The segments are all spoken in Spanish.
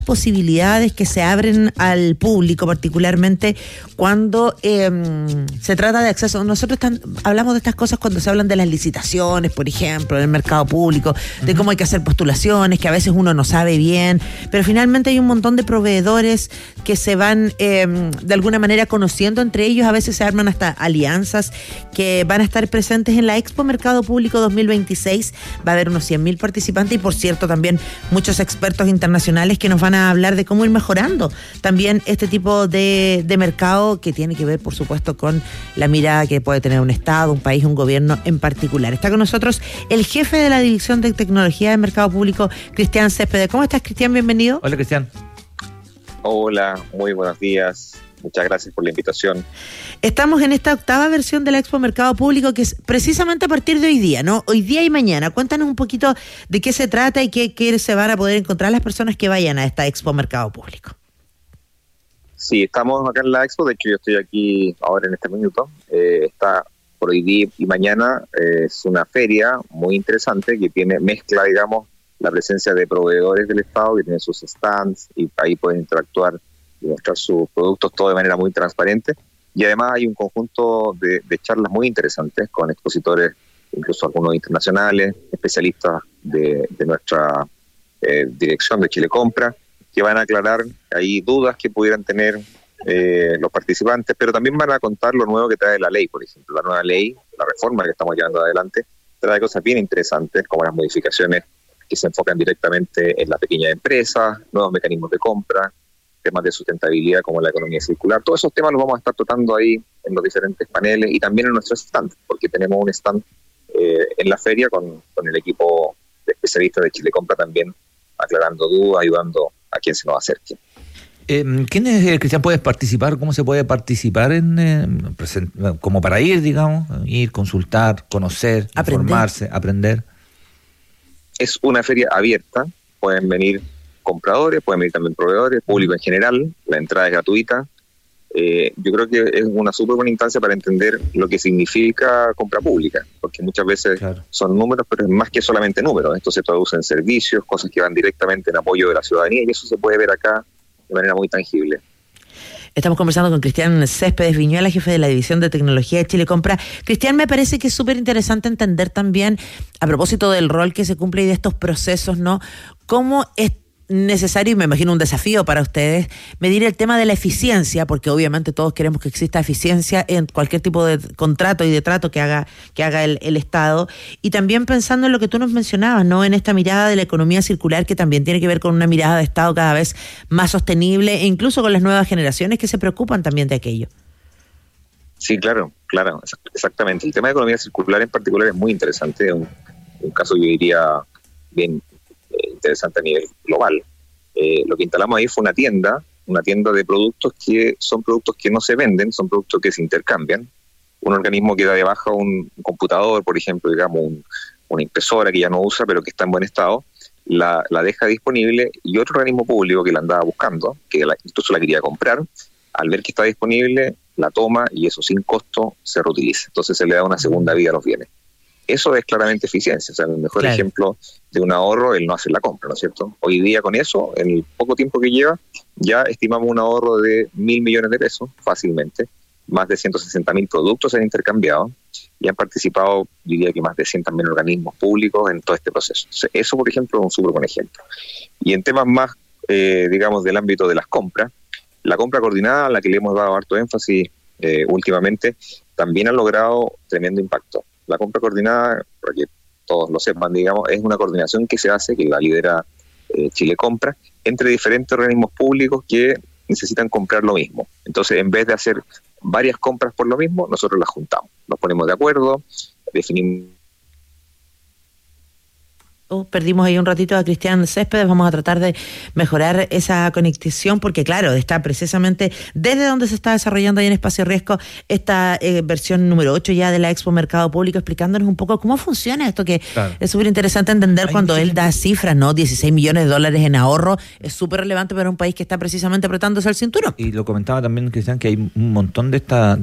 posibilidades que se abren al público, particularmente cuando se trata de acceso. Nosotros hablamos de estas cosas cuando se hablan de las licitaciones, por ejemplo, del mercado público, de cómo hay que hacer postulaciones, que a veces uno no sabe bien, pero finalmente hay un montón de proveedores que se van de alguna manera conociendo entre ellos. A veces se arman hasta alianzas que van a estar presentes en la Expo Mercado Público 2026. Va a haber unos 100.000 participantes y, por cierto, también muchos expertos internacionales que nos van a hablar de cómo ir mejorando también este tipo de mercado, que tiene que ver, por supuesto, con la mirada que puede tener un Estado, un país, un gobierno en particular. Está con nosotros el jefe de la División de Tecnología de Mercado Público, Cristian Céspedes. ¿Cómo estás, Cristian? Bienvenido. Hola, Cristian. Hola, muy buenos días. Muchas gracias por la invitación. Estamos en esta octava versión de la Expo Mercado Público, que es precisamente a partir de hoy día, ¿no? Hoy día y mañana. Cuéntanos un poquito de qué se trata y qué se van a poder encontrar las personas que vayan a esta Expo Mercado Público. Sí, estamos acá en la Expo. De hecho, yo estoy aquí ahora en este minuto. Está por hoy día y mañana. Es una feria muy interesante que mezcla, digamos, la presencia de proveedores del Estado que tienen sus stands y ahí pueden interactuar y mostrar sus productos todo de manera muy transparente. Y además hay un conjunto de charlas muy interesantes con expositores, incluso algunos internacionales, especialistas de nuestra dirección de Chile Compra, que van a aclarar ahí dudas que pudieran tener los participantes, pero también van a contar lo nuevo que trae la ley. Por ejemplo, la nueva ley, la reforma que estamos llevando adelante, trae cosas bien interesantes, como las modificaciones que se enfocan directamente en las pequeñas empresas, nuevos mecanismos de compra, temas de sustentabilidad como la economía circular. Todos esos temas los vamos a estar tratando ahí en los diferentes paneles y también en nuestro stand, porque tenemos un stand en la feria con el equipo de especialistas de Chile Compra también aclarando dudas, ayudando a quien se nos acerque. ¿Quiénes, Cristian, puedes participar? ¿Cómo se puede participar como para ir, digamos, ir, consultar, conocer, informarse, aprender? Es una feria abierta, pueden venir compradores, pueden venir también proveedores, público en general, la entrada es gratuita. Yo creo que es una súper buena instancia para entender lo que significa compra pública, porque muchas veces son números, pero es más que solamente números. Esto se traduce en servicios, cosas que van directamente en apoyo de la ciudadanía, y eso se puede ver acá de manera muy tangible. Estamos conversando con Cristian Céspedes Viñuela, jefe de la División de Tecnología de Chile Compra. Cristian, me parece que es súper interesante entender también, a propósito del rol que se cumple y de estos procesos, ¿no?, cómo es necesario, y me imagino un desafío para ustedes, medir el tema de la eficiencia, porque obviamente todos queremos que exista eficiencia en cualquier tipo de contrato y de trato que haga el Estado, y también pensando en lo que tú nos mencionabas, ¿no?, en esta mirada de la economía circular, que también tiene que ver con una mirada de Estado cada vez más sostenible, e incluso con las nuevas generaciones que se preocupan también de aquello. Sí, claro, exactamente. El tema de economía circular en particular es muy interesante, un caso yo diría bien interesante a nivel global. Lo que instalamos ahí fue una tienda de productos que son productos que no se venden, son productos que se intercambian. Un organismo que da de baja un computador, por ejemplo, digamos una impresora que ya no usa pero que está en buen estado, la deja disponible, y otro organismo público que la andaba buscando, que incluso la quería comprar, al ver que está disponible, la toma y eso sin costo se reutiliza. Entonces se le da una segunda vida a los bienes. Eso es claramente eficiencia. O sea, el mejor ejemplo de un ahorro, el no hacer la compra, ¿no es cierto? Hoy día con eso, en el poco tiempo que lleva, ya estimamos un ahorro de 1.000 millones de pesos fácilmente. Más de 160.000 productos se han intercambiado y han participado, diría que más de 100 también organismos públicos en todo este proceso. O sea, eso, por ejemplo, es un súper buen ejemplo. Y en temas más, digamos, del ámbito de las compras, la compra coordinada, a la que le hemos dado harto énfasis últimamente, también ha logrado tremendo impacto. La compra coordinada, para que todos lo sepan, digamos, es una coordinación que se hace, que la lidera Chile Compra, entre diferentes organismos públicos que necesitan comprar lo mismo. Entonces, en vez de hacer varias compras por lo mismo, nosotros las juntamos. Nos ponemos de acuerdo, definimos... Perdimos ahí un ratito a Cristian Céspedes. Vamos a tratar de mejorar esa conexión, porque claro, está precisamente desde donde se está desarrollando ahí en Espacio Riesgo esta versión número 8 ya de la Expo Mercado Público, explicándonos un poco cómo funciona esto, que es súper interesante entender cuando él da cifras, ¿no? 16 millones de dólares en ahorro, es súper relevante para un país que está precisamente apretándose el cinturón. Y lo comentaba también, Cristian, que hay un montón de estas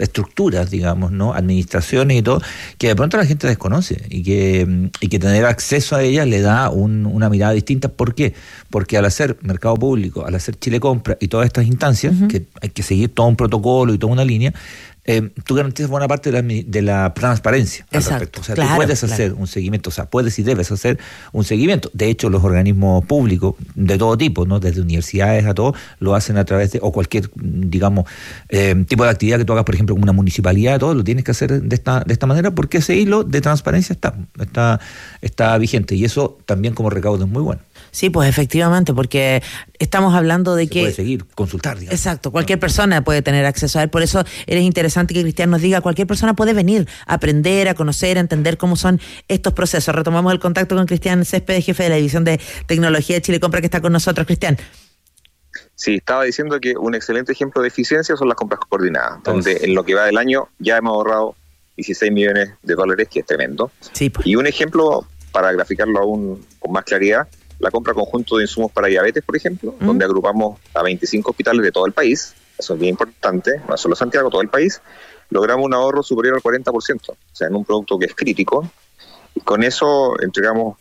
estructuras, digamos, ¿no?, administraciones y todo, que de pronto la gente desconoce, y que tener acceso acceso a ella le da una mirada distinta. ¿Por qué? Porque al hacer mercado público, al hacer Chile Compra y todas estas instancias, que hay que seguir todo un protocolo y toda una línea, tú garantizas buena parte de la transparencia al respecto. O sea, tú puedes hacer un seguimiento, o sea, puedes y debes hacer un seguimiento. De hecho, los organismos públicos de todo tipo, ¿no? Desde universidades a todo, lo hacen a través de, o cualquier, digamos, tipo de actividad que tú hagas, por ejemplo, como una municipalidad, todo lo tienes que hacer de esta manera, porque ese hilo de transparencia está vigente, y eso también como recaudo es muy bueno. Sí, pues efectivamente, porque estamos hablando de que... puede seguir, consultar, digamos. Exacto, cualquier persona puede tener acceso a él, por eso es interesante que Cristian nos diga, cualquier persona puede venir a aprender, a conocer, a entender cómo son estos procesos. Retomamos el contacto con Cristian Céspedes, jefe de la División de Tecnología de Chile Compra, que está con nosotros. Cristian. Sí, estaba diciendo que un excelente ejemplo de eficiencia son las compras coordinadas, donde en lo que va del año ya hemos ahorrado $16 millones, que es tremendo. Sí, pues. Y un ejemplo, para graficarlo aún con más claridad, la compra conjunto de insumos para diabetes, por ejemplo, donde agrupamos a 25 hospitales de todo el país, eso es bien importante, no solo Santiago, todo el país, logramos un ahorro superior al 40%, o sea, en un producto que es crítico, y con eso entregamos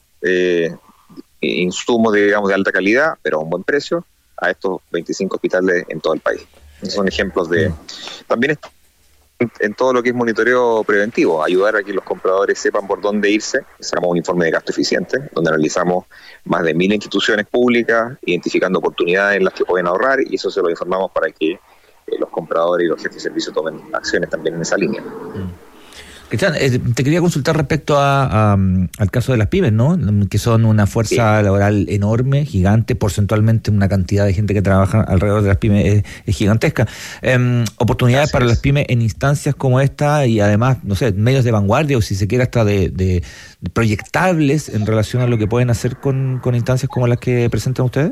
insumos, digamos, de alta calidad, pero a un buen precio, a estos 25 hospitales en todo el país. Esos son ejemplos de... También en todo lo que es monitoreo preventivo, ayudar a que los compradores sepan por dónde irse. Sacamos un informe de gasto eficiente, donde analizamos más de 1.000 instituciones públicas, identificando oportunidades en las que pueden ahorrar, y eso se lo informamos para que los compradores y los jefes de servicio tomen acciones también en esa línea. Cristian, te quería consultar respecto al caso de las pymes, ¿no? Que son una fuerza laboral enorme, gigante, porcentualmente una cantidad de gente que trabaja alrededor de las pymes es gigantesca. Oportunidades para las pymes en instancias como esta, y además, no sé, medios de vanguardia, o si se quiere hasta de proyectables en relación a lo que pueden hacer con instancias como las que presentan ustedes.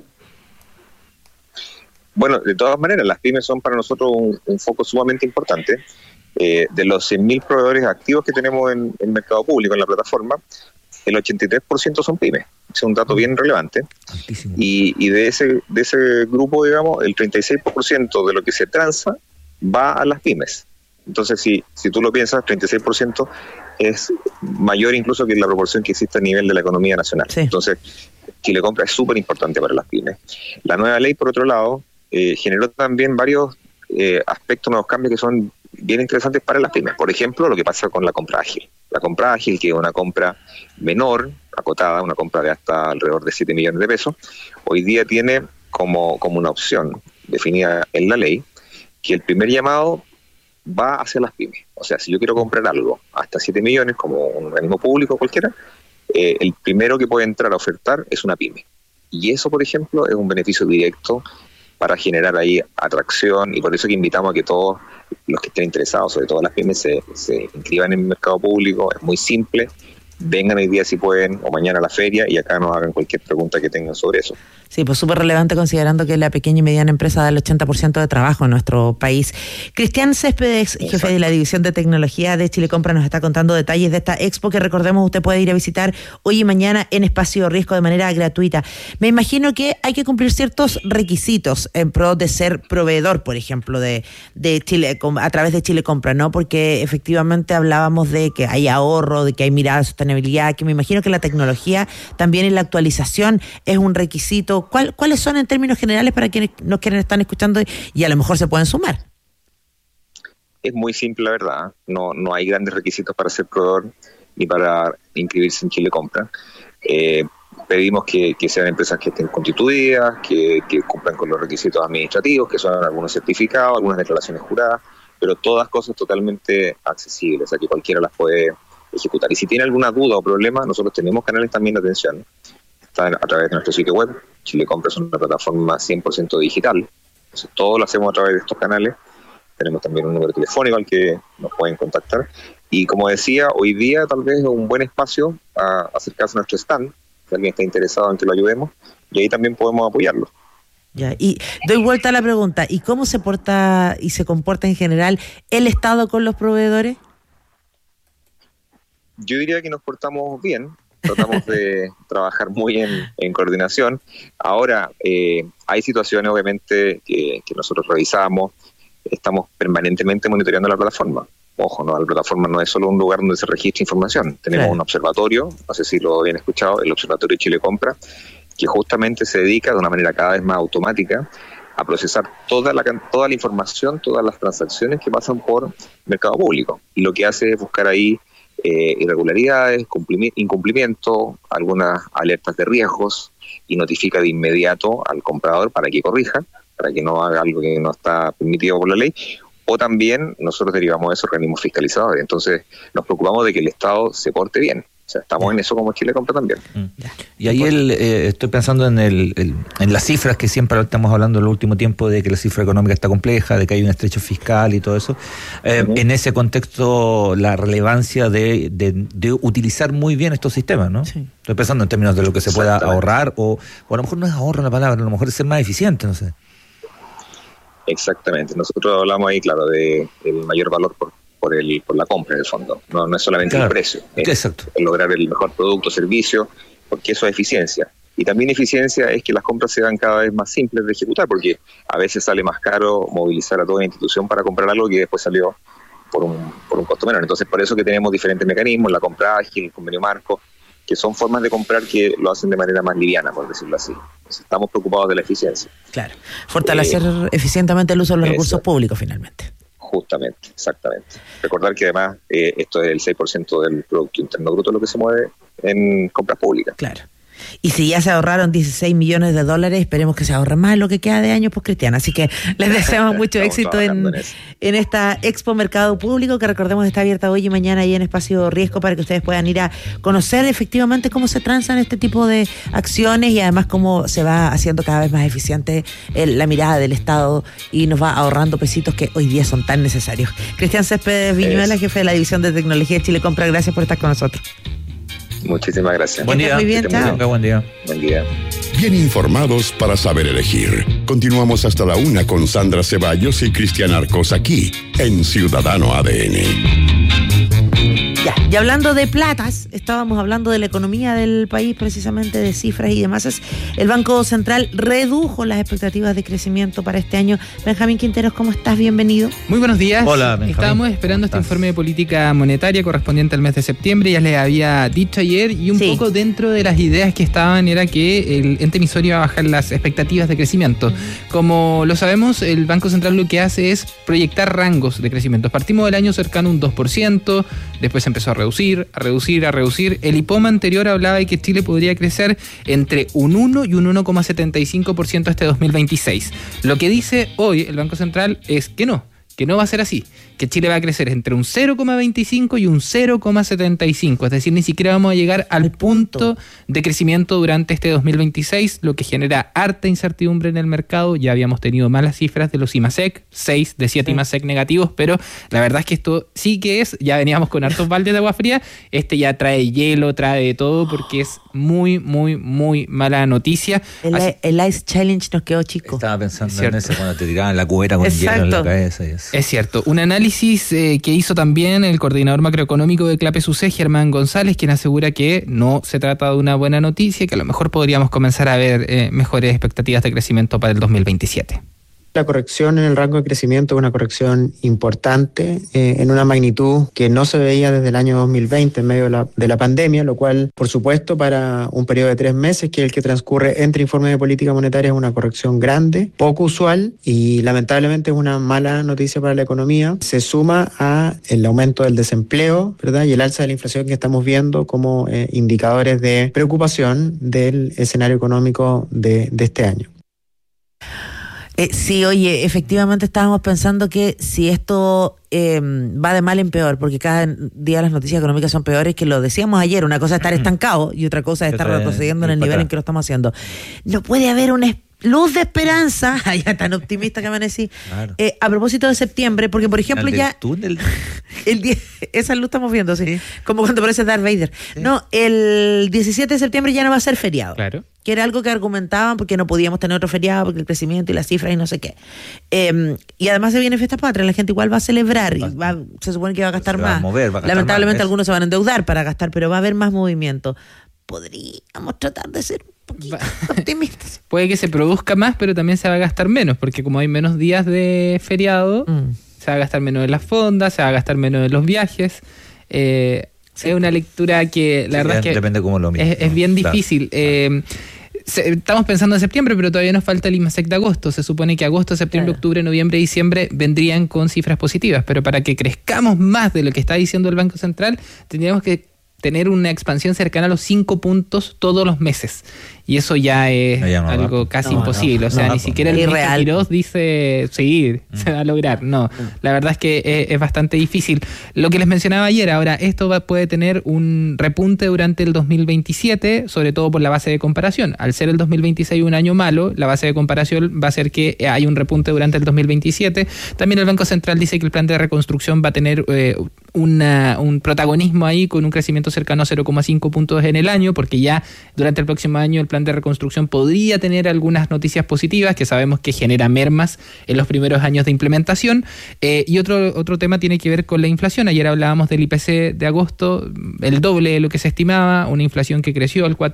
Bueno, de todas maneras, las pymes son para nosotros un foco sumamente importante. De los 100.000 proveedores activos que tenemos en el mercado público, en la plataforma, el 83% son pymes. Es un dato bien relevante. Y de ese grupo, digamos, el 36% de lo que se transa va a las pymes. Entonces, si tú lo piensas, 36% es mayor incluso que la proporción que existe a nivel de la economía nacional. Sí. Entonces, Chile Compra es súper importante para las pymes. La nueva ley, por otro lado, generó también varios aspectos, nuevos cambios que son bien interesantes para las pymes. Por ejemplo, lo que pasa con la compra ágil. La compra ágil, que es una compra menor, acotada, una compra de hasta alrededor de 7 millones de pesos, hoy día tiene como una opción definida en la ley que el primer llamado va hacia las pymes. O sea, si yo quiero comprar algo hasta 7 millones, como un organismo público cualquiera, el primero que puede entrar a ofertar es una pyme. Y eso, por ejemplo, es un beneficio directo para generar ahí atracción, y por eso que invitamos a que todos los que estén interesados, sobre todo las pymes, se inscriban en el mercado público. Es muy simple. Vengan hoy día si pueden, o mañana a la feria, y acá nos hagan cualquier pregunta que tengan sobre eso. Sí, pues súper relevante considerando que la pequeña y mediana empresa da el 80% de trabajo en nuestro país. Cristian Céspedes, jefe de la División de Tecnología de Chile Compra, nos está contando detalles de esta expo que, recordemos, usted puede ir a visitar hoy y mañana en Espacio Riesgo de manera gratuita. Me imagino que hay que cumplir ciertos requisitos en pro de ser proveedor, por ejemplo, de Chile, a través de Chile Compra, ¿no? Porque efectivamente hablábamos de que hay ahorro, de que hay mirada de sostenibilidad, que me imagino que la tecnología también en la actualización es un requisito. ¿Cuáles son en términos generales para quienes nos están escuchando y a lo mejor se pueden sumar? Es muy simple, la verdad. No hay grandes requisitos para ser proveedor ni para inscribirse en Chile Compra. Pedimos que sean empresas que estén constituidas, que cumplan con los requisitos administrativos, que son algunos certificados, algunas declaraciones juradas, pero todas cosas totalmente accesibles, o sea que cualquiera las puede ejecutar. Y si tiene alguna duda o problema, nosotros tenemos canales también de atención. Están a través de nuestro sitio web. Chile Compra es una plataforma 100% digital. Entonces todo lo hacemos a través de estos canales. Tenemos también un número telefónico al que nos pueden contactar. Y como decía, hoy día tal vez es un buen espacio a acercarse a nuestro stand, si alguien está interesado en que lo ayudemos, y ahí también podemos apoyarlo. Ya, y doy vuelta a la pregunta, ¿y cómo se porta y se comporta en general el Estado con los proveedores? Yo diría que nos portamos bien. Tratamos de trabajar muy en coordinación. Ahora, hay situaciones obviamente que nosotros revisamos, estamos permanentemente monitoreando la plataforma. ojo, ¿no? La plataforma no es solo un lugar donde se registra información. Tenemos un observatorio, no sé si lo habían escuchado, el Observatorio Chile Compra, que justamente se dedica de una manera cada vez más automática a procesar toda la información, todas las transacciones que pasan por mercado público. Y lo que hace es buscar ahí irregularidades, incumplimiento, algunas alertas de riesgos, y notifica de inmediato al comprador para que corrija, para que no haga algo que no está permitido por la ley. O también nosotros derivamos de esos organismos fiscalizadores. Entonces nos preocupamos de que el Estado se porte bien. O sea, estamos en eso como Chile Compra también. Y ahí estoy pensando en las cifras que siempre estamos hablando en el último tiempo, de que la cifra económica está compleja, de que hay un estrecho fiscal y todo eso. En ese contexto, la relevancia de utilizar muy bien estos sistemas, ¿no? Sí. Estoy pensando en términos de lo que se pueda ahorrar, o a lo mejor no es ahorro la palabra, a lo mejor es ser más eficiente, no sé. Exactamente. Nosotros hablamos ahí, claro, de el mayor valor por la compra del fondo. No es solamente el precio, es lograr el mejor producto o servicio, porque eso es eficiencia. Y también eficiencia es que las compras sean cada vez más simples de ejecutar, porque a veces sale más caro movilizar a toda una institución para comprar algo que después salió por un costo menor. Entonces, por eso que tenemos diferentes mecanismos, la compra ágil, el convenio marco, que son formas de comprar que lo hacen de manera más liviana, por decirlo así. Entonces, estamos preocupados de la eficiencia. Claro, fortalecer eficientemente el uso de los recursos públicos, finalmente. Justamente, exactamente. Recordar que además esto es el 6% del Producto Interno Bruto lo que se mueve en compras públicas. Claro. Y si ya se ahorraron 16 millones de dólares, esperemos que se ahorren más lo que queda de año, pues, Cristian. Así que les deseamos mucho éxito en esta Expo Mercado Público, que recordemos está abierta hoy y mañana ahí en Espacio Riesgo, para que ustedes puedan ir a conocer efectivamente cómo se transan este tipo de acciones, y además cómo se va haciendo cada vez más eficiente la mirada del Estado y nos va ahorrando pesitos que hoy día son tan necesarios. Cristian Céspedes Viñuela, jefe de la División de Tecnología de Chile Compra, gracias por estar con nosotros. Muchísimas gracias. Buen día. Muy bien, chao. Buen día. Buen día. Bien informados para saber elegir. Continuamos hasta la 1 con Sandra Ceballos y Cristian Arcos aquí en Ciudadano ADN. Ya, y hablando de platas, estábamos hablando de la economía del país, precisamente de cifras y demás. El Banco Central redujo las expectativas de crecimiento para este año. Benjamín Quinteros, ¿cómo estás? Bienvenido. Muy buenos días. Hola, Benjamín. Estábamos esperando este informe de política monetaria correspondiente al mes de septiembre. Ya les había dicho ayer, y un poco dentro de las ideas que estaban era que el ente emisor iba a bajar las expectativas de crecimiento. Como lo sabemos, el Banco Central lo que hace es proyectar rangos de crecimiento. Partimos del año cercano a un 2%, después empezó a reducir. El IPOM anterior hablaba de que Chile podría crecer entre un 1 y un 1,75% este 2026. Lo que dice hoy el Banco Central es que no va a ser así, que Chile va a crecer entre un 0,25 y un 0,75, es decir, ni siquiera vamos a llegar al punto de crecimiento durante este 2026, lo que genera harta incertidumbre en el mercado. Ya habíamos tenido malas cifras de los IMASEC, 6 de 7 IMASEC negativos, pero la verdad es que esto sí que ya veníamos con hartos baldes de agua fría, ya trae hielo, trae de todo, porque es muy, muy, muy mala noticia. El Ice Challenge nos quedó chico. Estaba pensando en eso cuando te tiraban la cubeta con hielo en la cabeza y eso. Es cierto. Un análisis que hizo también el coordinador macroeconómico de CLAPES UC, Germán González, quien asegura que no se trata de una buena noticia y que a lo mejor podríamos comenzar a ver mejores expectativas de crecimiento para el 2027. La corrección en el rango de crecimiento es una corrección importante, en una magnitud que no se veía desde el año 2020 en medio de la pandemia, lo cual, por supuesto, para un periodo de 3 meses, que es el que transcurre entre informes de política monetaria, es una corrección grande, poco usual, y lamentablemente es una mala noticia para la economía. Se suma a el aumento del desempleo, ¿verdad?, y el alza de la inflación que estamos viendo como indicadores de preocupación del escenario económico de este año. Sí, oye, efectivamente estábamos pensando que si esto va de mal en peor, porque cada día las noticias económicas son peores, que lo decíamos ayer, una cosa es estar estancado y otra cosa es estar retrocediendo en el nivel en que lo estamos haciendo. No puede haber una luz de esperanza, ya tan optimista que amanecí, claro. A propósito de septiembre, porque por ejemplo ya túnel. Esa luz estamos viendo, sí, como cuando aparece Darth Vader. Sí. No, el 17 de septiembre ya no va a ser feriado. Claro. Que era algo que argumentaban porque no podíamos tener otro feriado, porque el crecimiento y las cifras y no sé qué. Y además se viene Fiestas Patrias, la gente igual va a celebrar, y se supone que va a gastar más. Lamentablemente algunos se van a endeudar para gastar, pero va a haber más movimiento. Podríamos tratar de ser un poquito optimistas. Puede que se produzca más, pero también se va a gastar menos, porque como hay menos días de feriado, se va a gastar menos en las fondas, se va a gastar menos en los viajes. Es una lectura que la verdad es que depende cómo lo mires, es bien difícil. Estamos pensando en septiembre, pero todavía nos falta el IMASEC de agosto. Se supone que agosto, septiembre, octubre, noviembre y diciembre vendrían con cifras positivas, pero para que crezcamos más de lo que está diciendo el Banco Central, tendríamos que tener una expansión cercana a los 5 puntos todos los meses. Y eso ya es algo casi imposible. O sea, ni siquiera el ministro Quirós dice, sí, se va a lograr. No, la verdad es que es bastante difícil. Lo que les mencionaba ayer, ahora, esto puede tener un repunte durante el 2027, sobre todo por la base de comparación. Al ser el 2026 un año malo, la base de comparación va a hacer que haya un repunte durante el 2027. También el Banco Central dice que el plan de reconstrucción va a tener un protagonismo ahí con un crecimiento cercano a 0,5 puntos en el año, porque ya durante el próximo año el plan de reconstrucción podría tener algunas noticias positivas, que sabemos que genera mermas en los primeros años de implementación. Y otro tema tiene que ver con la inflación. Ayer hablábamos del IPC de agosto, el doble de lo que se estimaba, una inflación que creció al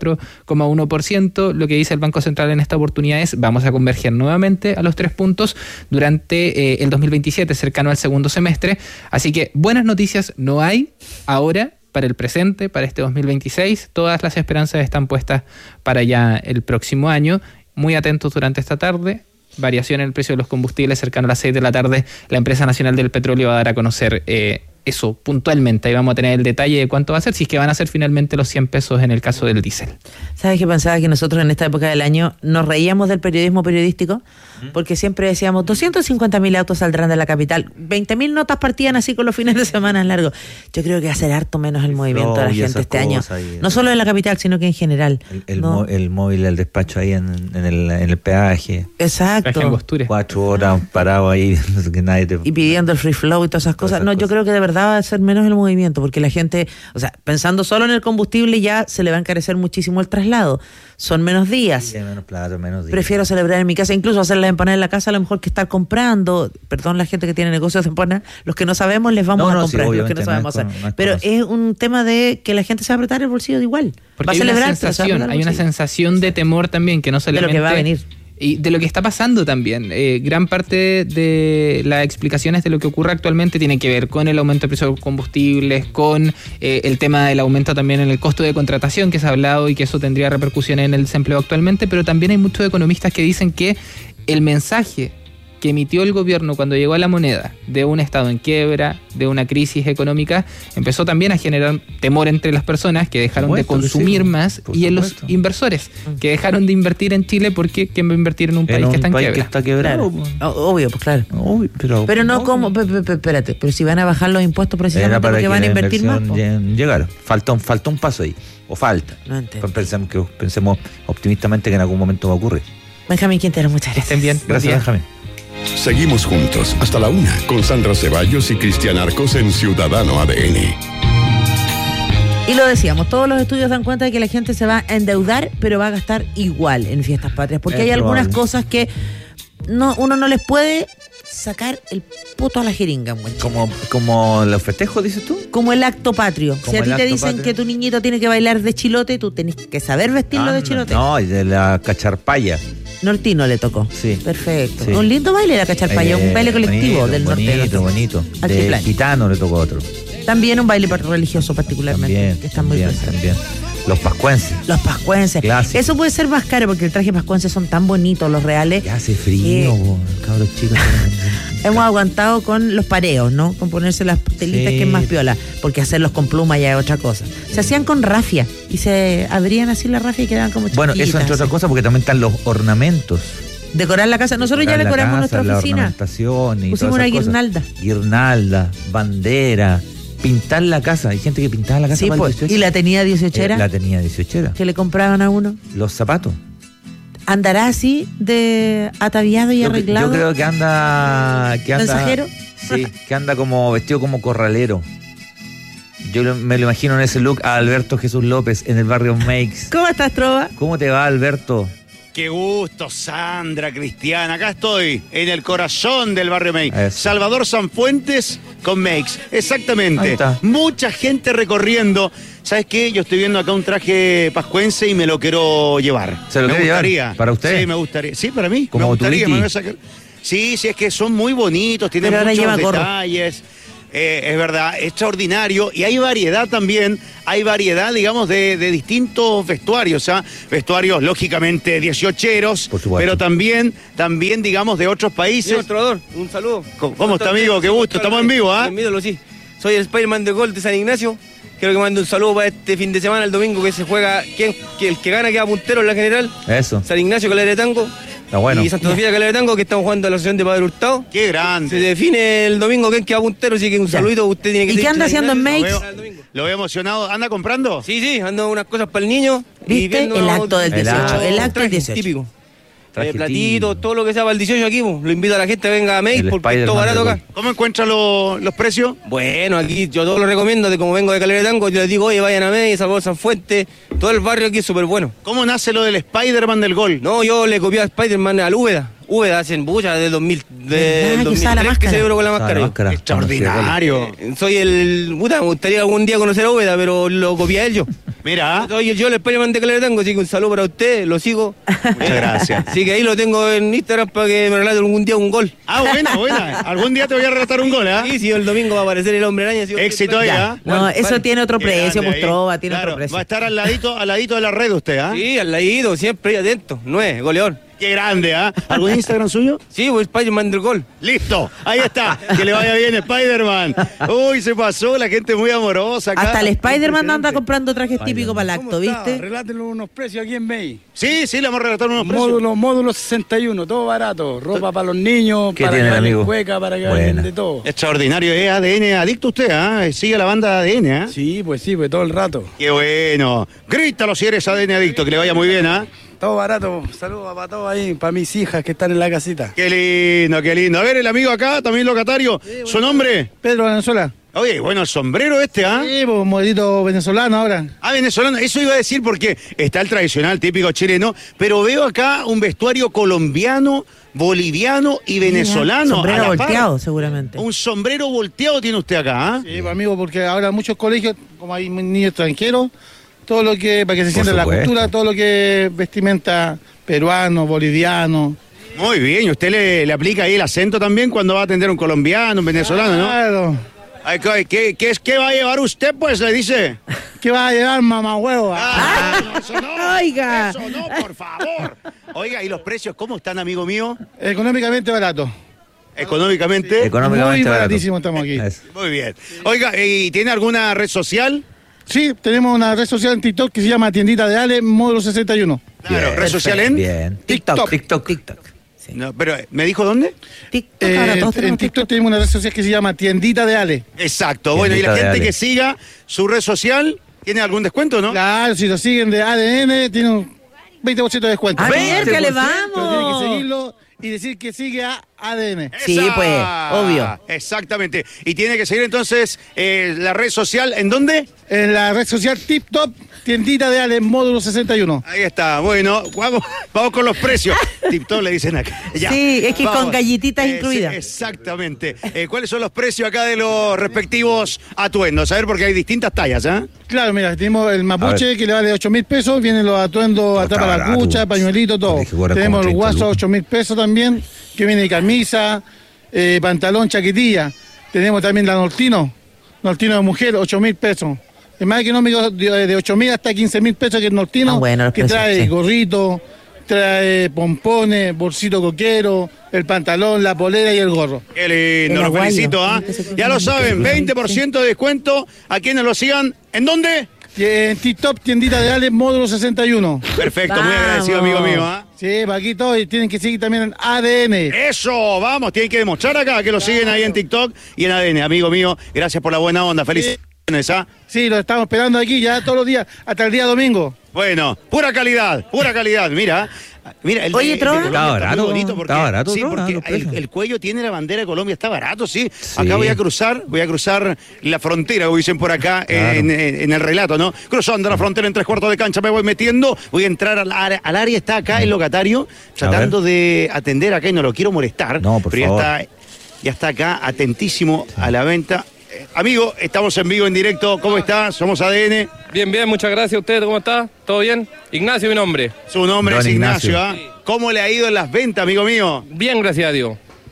4,1%. Lo que dice el Banco Central en esta oportunidad es: vamos a converger nuevamente a los 3 puntos durante el 2027, cercano al segundo semestre. Así que buenas noticias no hay ahora para el presente, para este 2026. Todas las esperanzas están puestas para ya el próximo año. Muy atentos durante esta tarde. Variación en el precio de los combustibles cercano a las 6 de la tarde. La Empresa Nacional del Petróleo va a dar a conocer eso puntualmente. Ahí vamos a tener el detalle de cuánto va a ser, si es que van a ser finalmente los 100 pesos en el caso del diésel. ¿Sabes qué pensaba? Que nosotros en esta época del año nos reíamos del periodismo periodístico, porque siempre decíamos 250.000 autos saldrán de la capital, 20.000 notas partían así con los fines de semana largos. Yo creo que va a ser harto menos el movimiento de la gente este año, no solo en la capital, sino que en general. El móvil, el despacho ahí en el peaje. Exacto. 4 horas parado ahí que nadie te... y pidiendo el free flow y todas esas cosas. Yo creo que de verdad va a ser menos el movimiento, porque la gente, o sea, pensando solo en el combustible, ya se le va a encarecer muchísimo el traslado. Son menos días. Sí, menos plata, menos días. Prefiero celebrar en mi casa, incluso hacer las empanadas en la casa, a lo mejor que estar comprando. Perdón, la gente que tiene negocios de empanadas, los que no sabemos les vamos a comprar, los que no sabemos hacer. Pero es un tema de que la gente se va a apretar el bolsillo de igual. Porque va a celebrar, hay una sensación de temor también, que no solamente de lo que va a venir. Y de lo que está pasando también. Gran parte de las explicaciones de lo que ocurre actualmente tiene que ver con el aumento del precio de los combustibles, con el tema del aumento también en el costo de contratación que se ha hablado y que eso tendría repercusiones en el desempleo actualmente, pero también hay muchos economistas que dicen que el mensaje que emitió el gobierno cuando llegó a la moneda de un estado en quiebra, de una crisis económica, empezó también a generar temor entre las personas que dejaron de consumir más y en los inversores que dejaron de invertir en Chile, porque ¿quién va a invertir en un país que está en quiebra? Que está quebrado. Obvio, pues claro. Pero no como, espérate, pero si van a bajar los impuestos precisamente porque van a invertir más. Llegar. Falta un paso ahí. O falta. No Pensemos optimistamente que en algún momento va a ocurrir. Benjamín Quintero, muchas gracias. Estén bien. Gracias, Benjamín. Seguimos juntos hasta la 1 con Sandra Ceballos y Cristian Arcos en Ciudadano ADN. Y lo decíamos, todos los estudios dan cuenta de que la gente se va a endeudar, pero va a gastar igual en fiestas patrias, porque hay algunas cosas que uno no les puede sacar el puto a la jeringa, muchacho. Como los festejos, dices tú. Como el acto patrio. Si a ti te dicen que tu niñito tiene que bailar de chilote, tú tenés que saber vestirlo de chilote. No, y de la cacharpaya. Nortino le tocó. Sí. Perfecto. Sí. Un lindo baile la cacharpaya, un baile colectivo del norte. Bonito. De gitano le tocó otro. También un baile religioso particularmente. También, que están muy presentes. También. Los pascuenses. Clásico. Eso puede ser más caro porque el traje pascuense son tan bonitos, los reales. Ya hace frío, cabros chicos. Hemos aguantado con los pareos, ¿no? Con ponerse las telitas que es más piola, porque hacerlos con pluma ya es otra cosa. Se hacían con rafia y se abrían así la rafia y quedaban como chiquitas. Bueno, eso entre otras cosas, porque también están los ornamentos. Decorar la casa. Nosotros ya decoramos nuestra oficina. Pusimos una guirnalda. Guirnalda, bandera. Pintar la casa. Hay gente que pintaba la casa. Sí, para pues. ¿Y la tenía 18era? La tenía 18era. ¿Que le compraban a uno? Los zapatos. ¿Andará así de ataviado y arreglado? Yo creo que anda... ¿Mensajero? Sí, que anda como vestido como corralero. Yo me lo imagino en ese look a Alberto Jesús López en el barrio Makes. ¿Cómo estás, Trova? ¿Cómo te va, Alberto? Qué gusto, Sandra, Cristian. Acá estoy, en el corazón del barrio Makes. Salvador Sanfuentes con Makes. Exactamente. Mucha gente recorriendo. ¿Sabes qué? Yo estoy viendo acá un traje pascuense y me lo quiero llevar. ¿Se lo quiere llevar? ¿Para usted? Sí, me gustaría. Sí, para mí. Como me gustaría. Me voy a sacar. Sí, es que son muy bonitos, tienen muchos detalles. Es verdad, extraordinario. Y hay variedad también, digamos, de distintos vestuarios, vestuarios lógicamente 18eros, pero también, digamos, de otros países. Señor Trovador, un saludo. ¿Cómo está, amigo? Qué gusto, estamos en vivo, ¿ah? Sí. Soy el Spider-Man de Gol de San Ignacio. Quiero que mande un saludo para este fin de semana, el domingo, que se juega, el que gana queda puntero en la general. Eso. San Ignacio, Calera de Tango. Está bueno. Y Santa Sofía, Calera de Tango, que estamos jugando a la asociación de Padre Hurtado. ¡Qué grande! Se define el domingo quién queda puntero, así que un saludito. Usted tiene que... ¿Y qué anda haciendo en Makes? Lo veo emocionado. ¿Anda comprando? Sí, ando unas cosas para el niño. ¿Viste? El acto del 18. El acto del 18. Típico. Platitos, todo lo que sea para el 18 aquí, lo invito a la gente a venga a Makes porque es todo barato acá. ¿Cómo encuentran los precios? Bueno, aquí yo todo lo recomiendo, de como vengo de Calera de Tango, yo les digo, oye, vayan a Makes, Salvador Sanfuentes, todo el barrio aquí es súper bueno. ¿Cómo nace lo del Spider-Man del Gol? No, yo le copié a Spider-Man al Úbeda hacen bulla de 2003 que se dio con la máscara. Extraordinario. Soy me gustaría algún día conocer a Úbeda, pero lo copié a él yo. Mira. Soy yo el Spider-Man de Calera de Tango, así que un saludo para usted, lo sigo. Muchas gracias. Así que ahí lo tengo en Instagram para que me relate algún día un gol. Buena. Algún día te voy a relatar un gol, ¿ah? Sí, el domingo va a aparecer el Hombre Araña. Éxito ahí, ¿ah? No, eso tiene otro precio, pues Trova, tiene otro precio. Va a estar al ladito de la red usted, ¿ah? Sí, al ladito, siempre ahí atento. No es, goleador. Qué grande, ¿ah? ¿Algún Instagram suyo? Sí, pues Spider-Man del Gol. Listo, ahí está. Que le vaya bien, Spider-Man. Uy, se pasó, la gente muy amorosa acá. Hasta el Spider-Man anda comprando trajes típicos para el acto, ¿viste? Relátenle unos precios aquí en May. Sí, le vamos a relatar unos precios. Módulo 61, todo barato. Ropa para los niños, ¿Qué para tiene, que amigo? cueca, para que vayan de todo. Extraordinario, es ADN adicto usted, ¿ah? Sigue la banda de ADN, ¿ah? Sí, pues todo el rato. Qué bueno. Grítalo si eres ADN adicto, que le vaya muy bien, ¿ah? Todo barato. Saludos para todos ahí, para mis hijas que están en la casita. Qué lindo, qué lindo. A ver, el amigo acá, también locatario. Sí, bueno. ¿Su nombre? Pedro Venezuela. Oye, bueno, el sombrero este, ¿ah? Sí, pues modelito venezolano ahora. Ah, venezolano. Eso iba a decir porque está el tradicional típico chileno, pero veo acá un vestuario colombiano, boliviano y venezolano. Sombrero volteado, seguramente. Un sombrero volteado tiene usted acá, ¿ah? Sí, pues, amigo, porque ahora muchos colegios, como hay niños extranjeros, todo lo que, para que se sienta la cultura, todo lo que es vestimenta peruano, boliviano. Muy bien, ¿y usted le aplica ahí el acento también cuando va a atender a un colombiano, un venezolano, ¿no? Claro. ¿Qué va a llevar usted, pues, le dice? ¿Qué va a llevar, mamá huevo? No, eso no. Oiga. Eso no, por favor. Oiga, ¿y los precios cómo están, amigo mío? Económicamente barato. ¿Económicamente? Muy baratísimo estamos aquí. Muy bien. Oiga, ¿y tiene alguna red social? Sí, tenemos una red social en TikTok que se llama Tiendita de Ale, módulo 61. Claro, Bien, red social en Bien. TikTok. Sí. No, pero, ¿me dijo dónde? TikTok, ahora todos en tenemos TikTok tenemos una red social que se llama Tiendita de Ale. Exacto. Bueno, y la gente que siga su red social, ¿tiene algún descuento, no? Claro, si lo siguen de ADN, tiene un 20% de descuento. A ver, que le Pero tiene que vamos. seguirlo y decir que sigue a ADN. Sí, ¡Esa! pues, obvio. Exactamente. Y tiene que seguir entonces la red social, ¿en dónde? En la red social TikTok, Tiendita de Ale, módulo 61. Ahí está. Bueno, vamos con los precios. TikTok le dicen acá. Ya. Sí, es que Vamos. con galletitas incluidas. Sí, exactamente. ¿Cuáles son los precios acá de los respectivos atuendos? A ver, porque hay distintas tallas, ¿ah? Claro, mira, tenemos el mapuche que le vale 8.000 pesos, vienen los atuendos atrás para la cucha, pañuelito, todo. Tenemos el guaso 8.000 pesos también, que viene camisa, pantalón, chaquetilla. Tenemos también la Nortino de mujer, 8.000 pesos. Es más económico de 8.000 hasta 15.000 pesos que el Nortino, bueno, que precios, trae sí. gorrito, trae pompones, bolsito coquero, el pantalón, la polera y el gorro. Qué lindo, El los aguayo. felicito, ¿ah? Ya lo saben, 20% de descuento a quienes lo sigan. ¿En dónde? En TikTok, Tiendita de Ale, módulo 61. Perfecto, muy Vamos. agradecido, amigo mío, ¿ah? Sí, para aquí todos y tienen que seguir también en ADN. Eso, vamos, tienen que demostrar acá que lo siguen ahí en TikTok y en ADN, amigo mío. Gracias por la buena onda, felicidades, ¿ah? Sí, lo estamos esperando aquí ya todos los días, hasta el día domingo. Bueno, pura calidad, mira. Mira, Oye, Trova. Está barato, muy bonito porque, está barato, sí, Trova, porque los precios. el cuello tiene la bandera de Colombia, está barato, sí. Acá voy a cruzar la frontera, como dicen por acá, Claro. en el relato, ¿no? Cruzando la frontera en 3/4 de cancha, me voy metiendo, voy a entrar al área, está acá el locatario, tratando de atender acá y no lo quiero molestar. No, por pero favor. ya está acá, atentísimo a la venta. Amigo, estamos en vivo, en directo, ¿cómo está? Somos ADN. Bien, muchas gracias. ¿Usted cómo está? ¿Todo bien? Ignacio, mi nombre. Su nombre Don es Ignacio, Ignacio. ¿ah? ¿Cómo le ha ido en las ventas, amigo mío? Bien, gracias a Dios.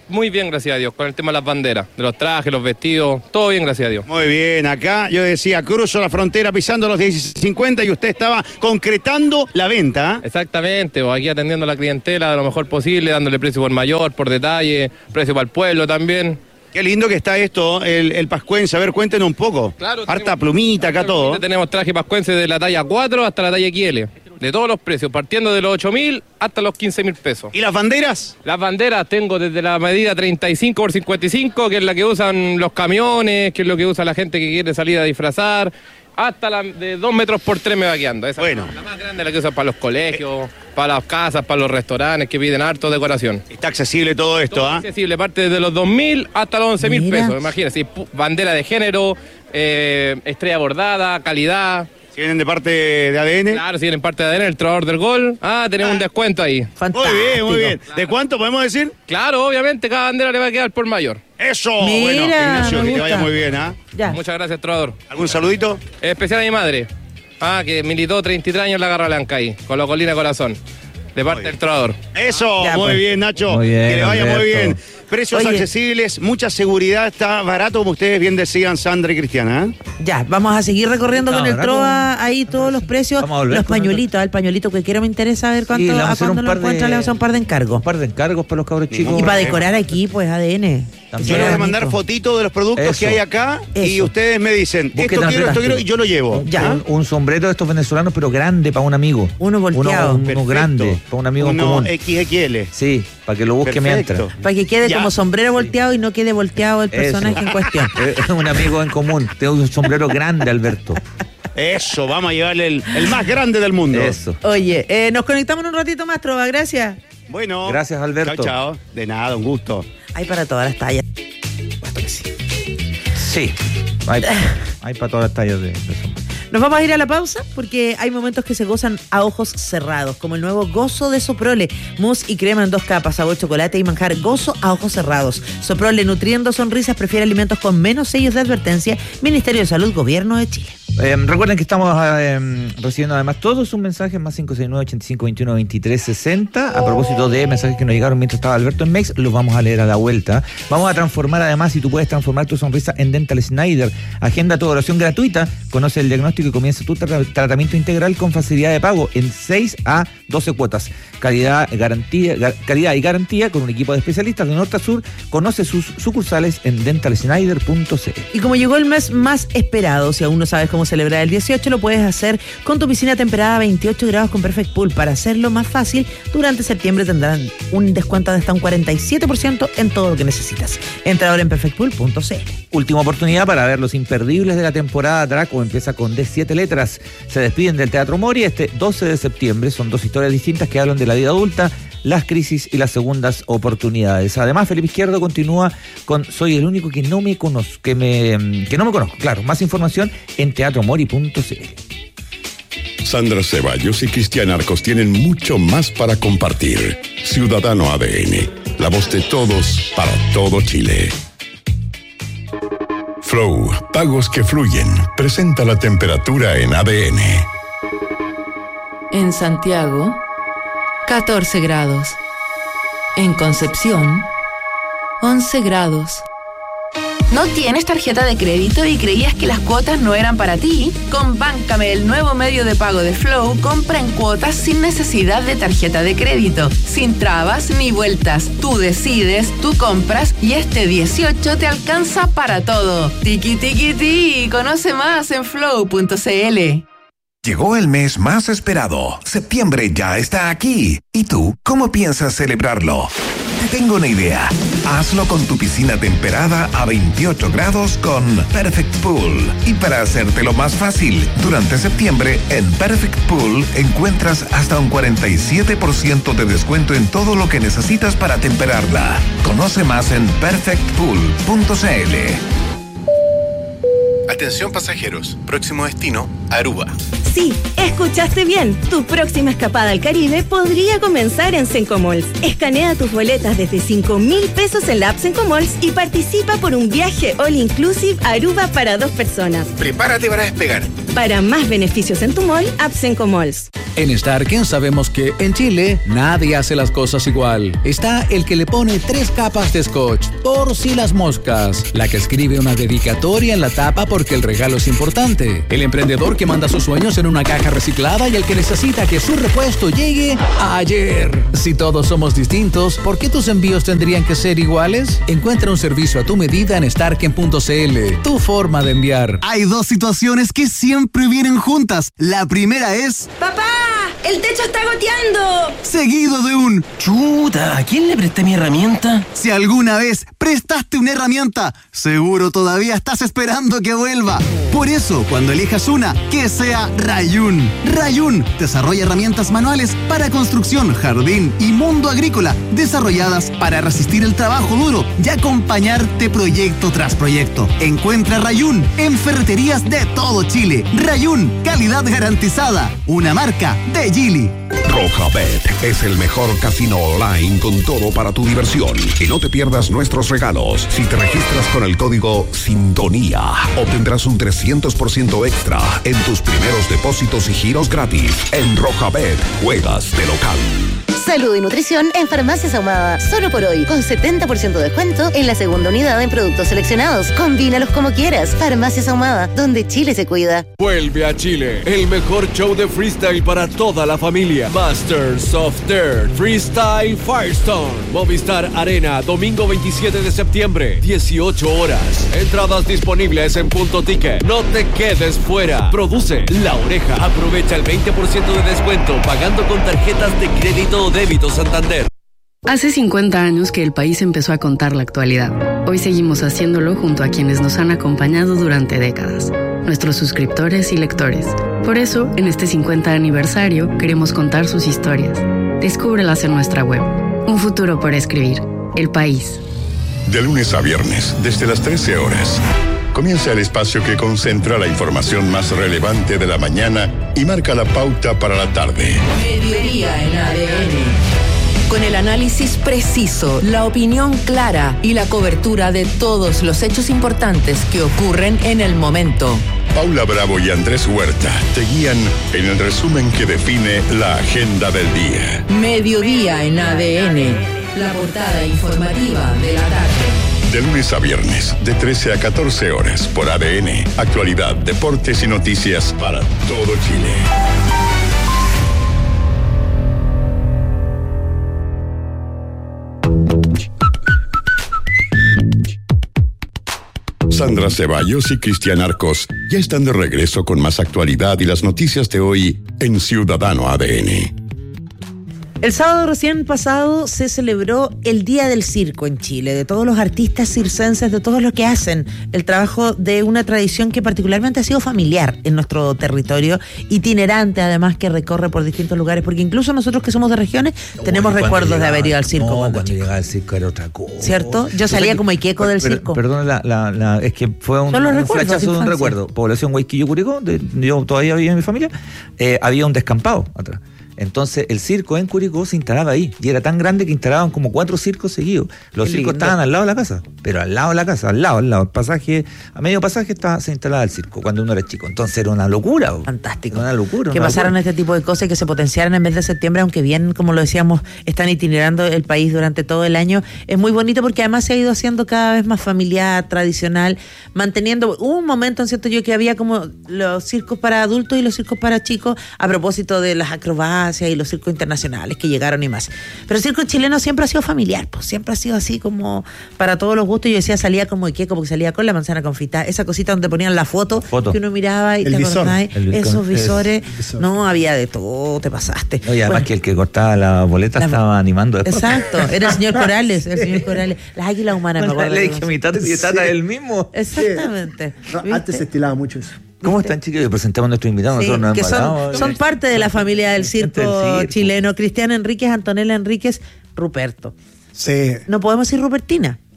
muy bien, gracias a Dios, con el tema de las banderas, de los trajes, los vestidos, todo bien, gracias a Dios. Muy bien, acá yo decía, cruzo la frontera pisando los 16.50 y usted estaba concretando la venta. Exactamente, aquí atendiendo a la clientela de lo mejor posible, dándole precio por mayor, por detalle, precio para el pueblo también. Qué lindo que está esto, el pascuense. A ver, cuéntenos un poco. Claro, harta plumita acá todo. Tenemos traje pascuense de la talla 4 hasta la talla XL. De todos los precios, partiendo de los 8.000 hasta los 15.000 pesos. ¿Y las banderas? Las banderas tengo desde la medida 35 por 55, que es la que usan los camiones, que es lo que usa la gente que quiere salir a disfrazar, hasta la de 2 metros por 3 me va quedando. Esa es la más grande, la que usan para los colegios, para las casas, para los restaurantes, que piden harto decoración. Está accesible todo esto, ¿ah? Accesible, parte desde los 2.000 hasta los 11.000 pesos, imagínense. Bandera de género, estrella bordada, calidad. Si vienen de parte de ADN. Claro, si vienen parte de ADN, el trovador del gol. tenemos un descuento ahí. Fantástico. Muy bien, muy bien. Claro. ¿De cuánto podemos decir? Claro, obviamente, cada bandera le va a quedar por mayor. ¡Eso! Mira, bueno, Ignacio, que te vaya muy bien, ¿ah? Ya. Muchas gracias, trovador. ¿Algún saludito? Especial a mi madre. Que militó 33 años en la Garra Blanca ahí, con la colina corazón. De parte del trovador. Eso, ya, muy bien, Nacho. Muy bien, que le vaya Alberto. muy bien. Precios accesibles, mucha seguridad, está barato, como ustedes bien decían, Sandra y Cristiana. Ya, vamos a seguir recorriendo con el Trova ahí todos los precios, los pañuelitos, el pañuelito que quiero me interesa ver cuánto, a cuándo lo encuentra, le vamos a un par de encargos. Un par de encargos para los cabros chicos. Y para decorar aquí, pues ADN. Yo les voy a mandar fotitos de los productos que hay acá y ustedes me dicen, esto quiero y yo lo llevo. Un sombrero de estos venezolanos, pero grande para un amigo. Uno volteado. Uno grande, para un amigo en común. XXL. Sí, para que lo busque mientras. Para que quede como sombrero volteado y no quede volteado el personaje en cuestión. Un amigo en común. Tengo un sombrero grande, Alberto. Eso, vamos a llevarle el más grande del mundo. Eso. Oye, nos conectamos un ratito más, Trova, gracias. Bueno. Gracias, Alberto. Chao. De nada, un gusto. Hay para todas las tallas. Sí, hay para todas las tallas de sombrero. Nos vamos a ir a la pausa porque hay momentos que se gozan a ojos cerrados, como el nuevo Gozo de Soprole, mousse y crema en 2 capas, sabor chocolate y manjar. Gozo a ojos cerrados. Soprole, nutriendo sonrisas, prefiere alimentos con menos sellos de advertencia. Ministerio de Salud, Gobierno de Chile. Recuerden que estamos recibiendo además todos sus mensajes, más 569-8521-2360. A propósito de mensajes que nos llegaron mientras estaba Alberto en Mex, los vamos a leer a la vuelta. Vamos a transformar además, si tú puedes transformar tu sonrisa en Dental Schneider. Agenda tu evaluación gratuita, conoce el diagnóstico y comienza tu tratamiento integral con facilidad de pago en 6 a 12 cuotas. Calidad y garantía con un equipo de especialistas de norte a sur. Conoce sus sucursales en dentalschneider.cl. Y como llegó el mes más esperado, si aún no sabes cómo celebrar el 18, lo puedes hacer con tu piscina temperada a 28 grados con Perfect Pool. Para hacerlo más fácil, durante septiembre tendrán un descuento de hasta un 47% en todo lo que necesitas. Entra ahora en perfectpool.cl. Última oportunidad para ver los imperdibles de la temporada. Draco empieza con D7 letras. Se despiden del Teatro Mori este 12 de septiembre. Son 2 historias distintas que hablan de la vida adulta, las crisis y las segundas oportunidades. Además, Felipe Izquierdo continúa con Soy el único que no me conozco, que no me conozco. Claro, más información en teatromori.cl. Sandra Ceballos y Cristian Arcos tienen mucho más para compartir. Ciudadano ADN, la voz de todos para todo Chile. Flow, pagos que fluyen, presenta la temperatura en ADN. En Santiago, 14 grados. En Concepción, 11 grados. ¿No tienes tarjeta de crédito y creías que las cuotas no eran para ti? Con Báncame, el nuevo medio de pago de Flow, compra en cuotas sin necesidad de tarjeta de crédito, sin trabas ni vueltas. Tú decides, tú compras y este 18 te alcanza para todo. Tiki tiki ti, conoce más en flow.cl. Llegó el mes más esperado. Septiembre ya está aquí. ¿Y tú, cómo piensas celebrarlo? Te tengo una idea. Hazlo con tu piscina temperada a 28 grados con Perfect Pool. Y para hacértelo más fácil, durante septiembre en Perfect Pool encuentras hasta un 47% de descuento en todo lo que necesitas para temperarla. Conoce más en perfectpool.cl. Atención pasajeros, próximo destino, Aruba. Sí, escuchaste bien. Tu próxima escapada al Caribe podría comenzar en Sencomalls. Escanea tus boletas desde 5.000 pesos en la app Sencomalls y participa por un viaje all inclusive a Aruba para 2 personas. Prepárate para despegar. Para más beneficios en tu mall, Absenco Malls. En Starken sabemos que en Chile nadie hace las cosas igual. Está el que le pone 3 capas de scotch por si las moscas, la que escribe una dedicatoria en la tapa porque el regalo es importante, el emprendedor que manda sus sueños en una caja reciclada y el que necesita que su repuesto llegue ayer. Si todos somos distintos, ¿por qué tus envíos tendrían que ser iguales? Encuentra un servicio a tu medida en starken.cl, tu forma de enviar. Hay 2 situaciones que siempre vienen juntas. La primera es... ¡Papá! ¡El techo está goteando! Seguido de un... Chuta, ¿a quién le presté mi herramienta? Si alguna vez prestaste una herramienta, seguro todavía estás esperando que vuelva. Por eso, cuando elijas una, que sea Rayun. Rayun desarrolla herramientas manuales para construcción, jardín y mundo agrícola, desarrolladas para resistir el trabajo duro y acompañarte proyecto tras proyecto. Encuentra Rayun en ferreterías de todo Chile. Rayun, calidad garantizada. Una marca de Gili. Rojabet es el mejor casino online con todo para tu diversión. Y no te pierdas nuestros regalos. Si te registras con el código Sintonía, obtendrás un 300% extra en tus primeros depósitos y giros gratis. En Rojabet, juegas de local. Salud y nutrición en Farmacias Ahumada. Solo por hoy, con 70% de descuento en la segunda unidad en productos seleccionados. Combínalos como quieras. Farmacias Ahumada, donde Chile se cuida. Vuelve a Chile el mejor show de freestyle para toda la familia. Masters of Dirt Freestyle Firestone. Movistar Arena, domingo 27 de septiembre, 18 horas. Entradas disponibles en Punto Ticket. No te quedes fuera. Produce La Oreja. Aprovecha el 20% de descuento pagando con tarjetas de crédito o débito Santander. Hace 50 años que el país empezó a contar la actualidad. Hoy seguimos haciéndolo junto a quienes nos han acompañado durante décadas, nuestros suscriptores y lectores. Por eso, en este 50 aniversario, queremos contar sus historias. Descúbrelas en nuestra web. Un futuro por escribir. El País. De lunes a viernes, desde las 13 horas. Comienza el espacio que concentra la información más relevante de la mañana y marca la pauta para la tarde. Mediodía en ADN. Con el análisis preciso, la opinión clara y la cobertura de todos los hechos importantes que ocurren en el momento. Paula Bravo y Andrés Huerta te guían en el resumen que define la agenda del día. Mediodía en ADN. La portada informativa de la tarde. De lunes a viernes, de 13 a 14 horas, por ADN. Actualidad, deportes y noticias para todo Chile. Sandra Ceballos y Cristian Arcos ya están de regreso con más actualidad y las noticias de hoy en Ciudadano ADN. El sábado recién pasado se celebró el Día del Circo en Chile, de todos los artistas circenses, de todos los que hacen el trabajo de una tradición que particularmente ha sido familiar en nuestro territorio, itinerante además, que recorre por distintos lugares, porque incluso nosotros que somos de regiones tenemos recuerdos de haber ido al circo. Cuando llegaba al circo era otra cosa. ¿Cierto? Yo salía como Iqueco del circo. Perdón, es que fue un flechazo de un recuerdo. Población Huayquillo Curicó, yo todavía vivía en mi familia, había un descampado atrás. Entonces el circo en Curicó se instalaba ahí y era tan grande que instalaban como 4 circos seguidos. Los circos estaban al lado de la casa, pero al lado de la casa, al lado, el pasaje, a medio pasaje se instalaba el circo cuando uno era chico. Entonces era una locura. Fantástico. Una locura. Que pasaran este tipo de cosas y que se potenciaran en el mes de septiembre, aunque bien, como lo decíamos, están itinerando el país durante todo el año. Es muy bonito porque además se ha ido haciendo cada vez más familiar, tradicional, manteniendo. Hubo un momento, en cierto yo, que había como los circos para adultos y los circos para chicos, a propósito de las acrobacias y los circos internacionales que llegaron y más. Pero el circo chileno siempre ha sido familiar, pues siempre ha sido así como para todos los gustos. Yo decía, salía como Iqueco, porque salía con la manzana confitada, esa cosita donde ponían la foto. Que uno miraba y te acordás, esos visores, no, había de todo, te pasaste. No, y además que el que cortaba la boleta estaba animando después. Exacto, era el señor Corales, las águilas humanas. Bueno, le dije, mi tata y tata es el mismo. Exactamente. No, antes se estilaba mucho eso. ¿Cómo están, chicos? Presentamos a nuestro invitado. Sí, que son parte de la familia del circo chileno. Cristian Enríquez, Antonella Enríquez, Ruperto. Sí. No podemos decir Rupertina.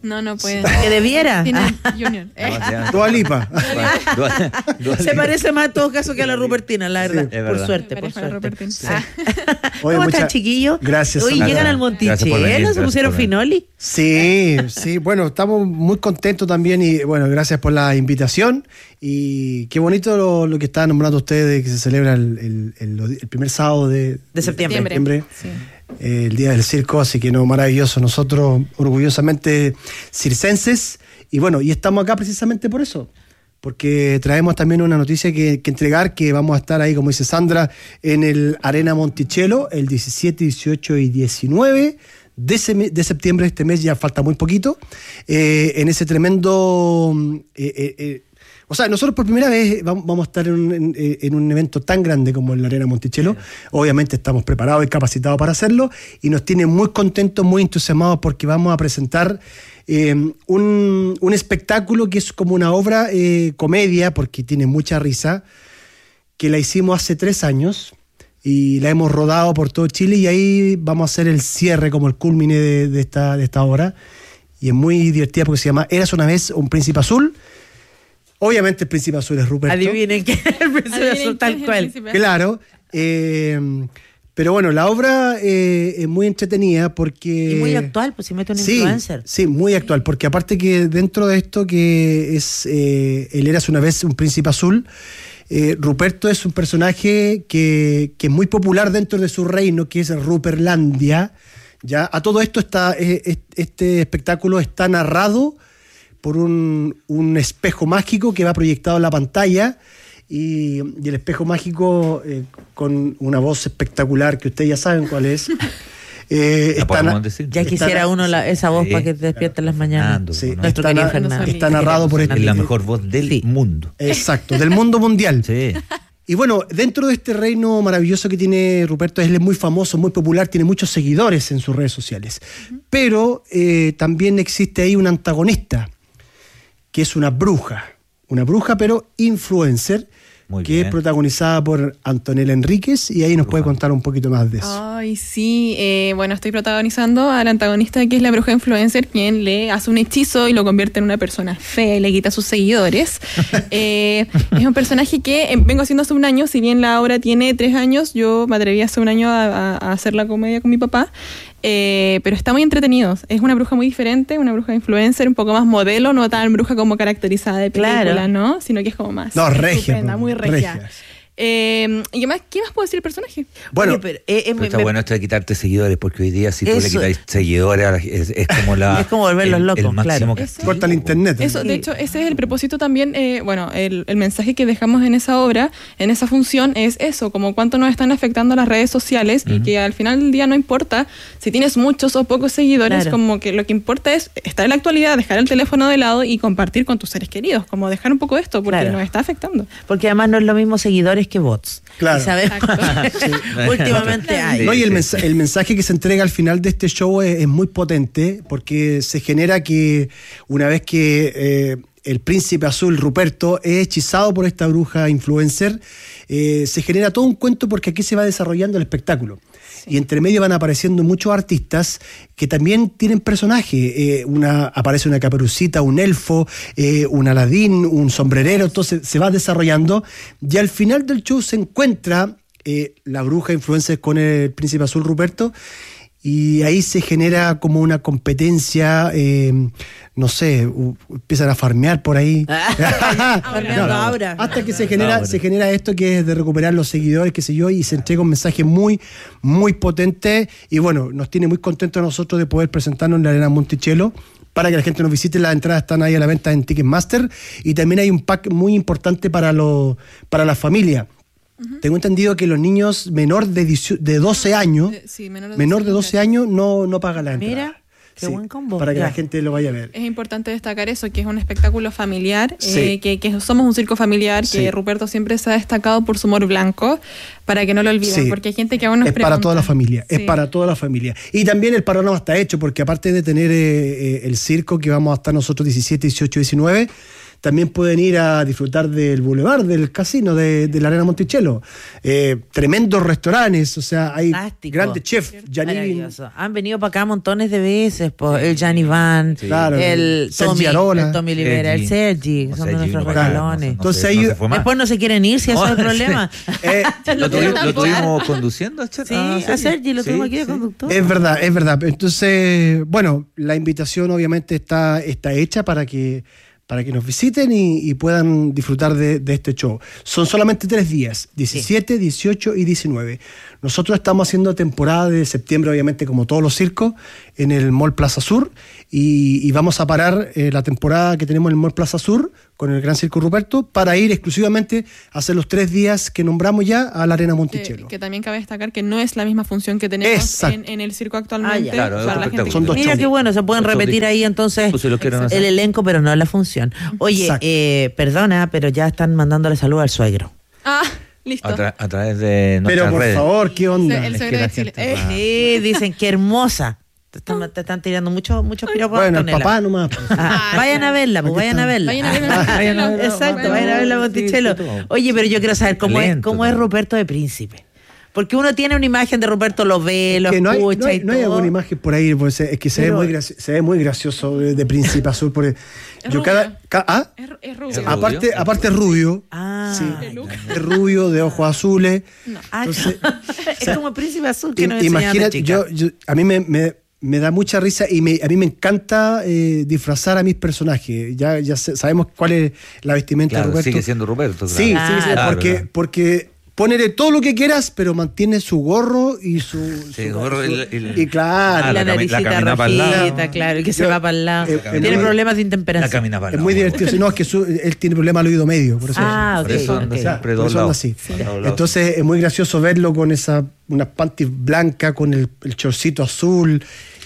No puede. Que debiera. Junior. Dua Lipa. Se parece más en todo caso que a la Rupertina, la verdad. Sí, por suerte. Sí. ¿Cómo están, chiquillos? Gracias. Hoy llegan al Monticello, se pusieron finoli. Sí. Bueno, estamos muy contentos también y bueno, gracias por la invitación. Y qué bonito lo que estaban nombrando ustedes, que se celebra el primer sábado de septiembre. Sí. El Día del Circo, así que maravilloso. Nosotros orgullosamente circenses, y bueno, y estamos acá precisamente por eso, porque traemos también una noticia que entregar, que vamos a estar ahí, como dice Sandra, en el Arena Monticello el 17, 18 y 19 de septiembre. Este mes ya falta muy poquito, en ese tremendo... O sea, nosotros por primera vez vamos a estar en un evento tan grande como el Arena Monticello. Obviamente estamos preparados y capacitados para hacerlo, y nos tiene muy contentos, muy entusiasmados, porque vamos a presentar un espectáculo que es como una obra comedia, porque tiene mucha risa, que la hicimos hace 3 años y la hemos rodado por todo Chile, y ahí vamos a hacer el cierre, como el culmine de esta obra, y es muy divertida porque se llama Eras una vez un príncipe azul. Obviamente el príncipe azul es Ruperto. Adivinen quién es el príncipe azul, tal cual. Claro. Pero bueno, la obra es muy entretenida porque... Y muy actual, pues si mete un influencer. Sí, muy actual, porque aparte que dentro de esto que es el Eras una vez un príncipe azul, Ruperto es un personaje que es muy popular dentro de su reino, que es Ruperlandia. Ya, a todo esto este espectáculo está narrado por un espejo mágico que va proyectado en la pantalla, y el espejo mágico con una voz espectacular que ustedes ya saben cuál es. Ya quisiera uno esa voz para que te despierten las mañanas. Sí, está narrado por Es la mejor voz del mundo. Exacto, del mundo mundial. Sí. Y bueno, dentro de este reino maravilloso que tiene Ruperto, él es muy famoso, muy popular, tiene muchos seguidores en sus redes sociales. Pero también existe ahí un antagonista, que es una bruja pero influencer, que es protagonizada por Antonella Enríquez, y ahí nos puede contar un poquito más de eso. Ay, sí, bueno, estoy protagonizando al antagonista, que es la bruja influencer, quien le hace un hechizo y lo convierte en una persona fea y le quita a sus seguidores. Es un personaje que vengo haciendo hace un año, si bien la obra tiene 3 años, yo me atreví hace un año a hacer la comedia con mi papá. Pero está muy entretenido. Es una bruja muy diferente, una bruja influencer, un poco más modelo, no tan bruja como caracterizada de película, ¿no? Sino que es como más regia, muy regia. ¿Y qué más puede decir el personaje? Bueno, pero está bueno esto de quitarte seguidores, porque hoy día si tú le quitas seguidores es como es como volverlos locos, el máximo que corta el internet. Eso, de hecho, ese es el propósito también. El mensaje que dejamos en esa obra, en esa función, es eso, como cuánto nos están afectando las redes sociales, y que al final del día no importa si tienes muchos o pocos seguidores, como que lo que importa es estar en la actualidad, dejar el teléfono de lado y compartir con tus seres queridos, como dejar un poco esto, porque nos está afectando. Porque además no es lo mismo seguidores que bots. Claro. Y sabemos últimamente hay. No, y el mensaje que se entrega al final de este show es muy potente, porque se genera que una vez que el príncipe azul Ruperto es hechizado por esta bruja influencer, se genera todo un cuento, porque aquí se va desarrollando el espectáculo. Y entre medio van apareciendo muchos artistas que también tienen personajes. Aparece una caperucita, un elfo, un Aladín, un sombrerero. Entonces se va desarrollando. Y al final del show se encuentra la bruja influencer con el príncipe azul Ruperto. Y ahí se genera como una competencia, no sé, empiezan a farmear por ahí. Hasta que se genera esto que es de recuperar los seguidores, qué sé yo, y se entrega un mensaje muy, muy potente. Y bueno, nos tiene muy contentos a nosotros de poder presentarnos en la Arena Monticello, para que la gente nos visite. Las entradas están ahí a la venta en Ticketmaster, y también hay un pack muy importante para la familia. Tengo entendido que los niños menor de 12 años, menor de 12 años no pagan la entrada. Mira, qué buen combo. Para que la gente lo vaya a ver. Es importante destacar eso, que es un espectáculo familiar, que somos un circo familiar, que Ruperto siempre se ha destacado por su humor blanco, para que no lo olviden, porque hay gente que aún nos pregunta. Para toda la familia, es para toda la familia. Y también el panorama está hecho, porque aparte de tener el circo, que vamos a estar nosotros 17, 18, 19, también pueden ir a disfrutar del boulevard, del casino de la Arena Monticello. Tremendos restaurantes, o sea, hay grandes chefs. Han venido para acá montones de veces, el Gianni Van, el Tommy Olivera, el Sergi, son de nuestros regalones. Entonces ellos después no se quieren ir, si ese es el problema. ¿Lo tuvimos conduciendo? Sí, a Sergi lo tuvimos aquí de conductor. Es verdad. Entonces, bueno, la invitación obviamente está hecha para que nos visiten y puedan disfrutar de este show. Son solamente 3 días, 17, 18 y 19. Nosotros estamos haciendo temporada de septiembre, obviamente, como todos los circos, en el Mall Plaza Sur, y vamos a parar la temporada que tenemos en el Mall Plaza Sur con el Gran Circo Ruperto para ir exclusivamente a hacer los 3 días que nombramos ya a la Arena Monticello. Que también cabe destacar que no es la misma función que tenemos en el circo actualmente. Claro, para la gente son dos mira qué bueno, se pueden repetir ahí entonces el elenco, pero no la función. Oye, perdona, pero ya están mandándole salud al suegro. Listo. A través de nuestras Pero por redes. favor, ¿qué onda? El suegro de Chile. Sí, dicen que hermosa. Te están tirando muchos piropos. Bueno, el papá nomás. Vayan a verla, vayan a verla. Exacto, vayan a verla, Monticello. Oye, pero yo quiero saber cómo es Ruperto de Príncipe. Porque uno tiene una imagen de Ruperto, lo ve, lo escucha y todo. No hay alguna imagen por ahí, pues, es que se ve muy gracioso de Príncipe Azul. Porque yo es rubio. Aparte es rubio. Sí, es rubio, de ojos azules. Entonces, es como Príncipe Azul que nos imagínate, a mí me da mucha risa y a mí me encanta disfrazar a mis personajes. Ya sabemos cuál es la vestimenta de Ruperto. Sigue siendo Ruperto. Claro. Sí, porque ponele todo lo que quieras, pero mantiene su gorro y su gorro y claro, la naricita rojita, claro, y que se va para el lado. Tiene problemas de intemperancia. La camina para el lado. Es muy divertido. No, es que él tiene problemas al oído medio, por eso. Por eso anda siempre anda así. Sí. Entonces es muy gracioso verlo con unas panties blancas, con el chorcito azul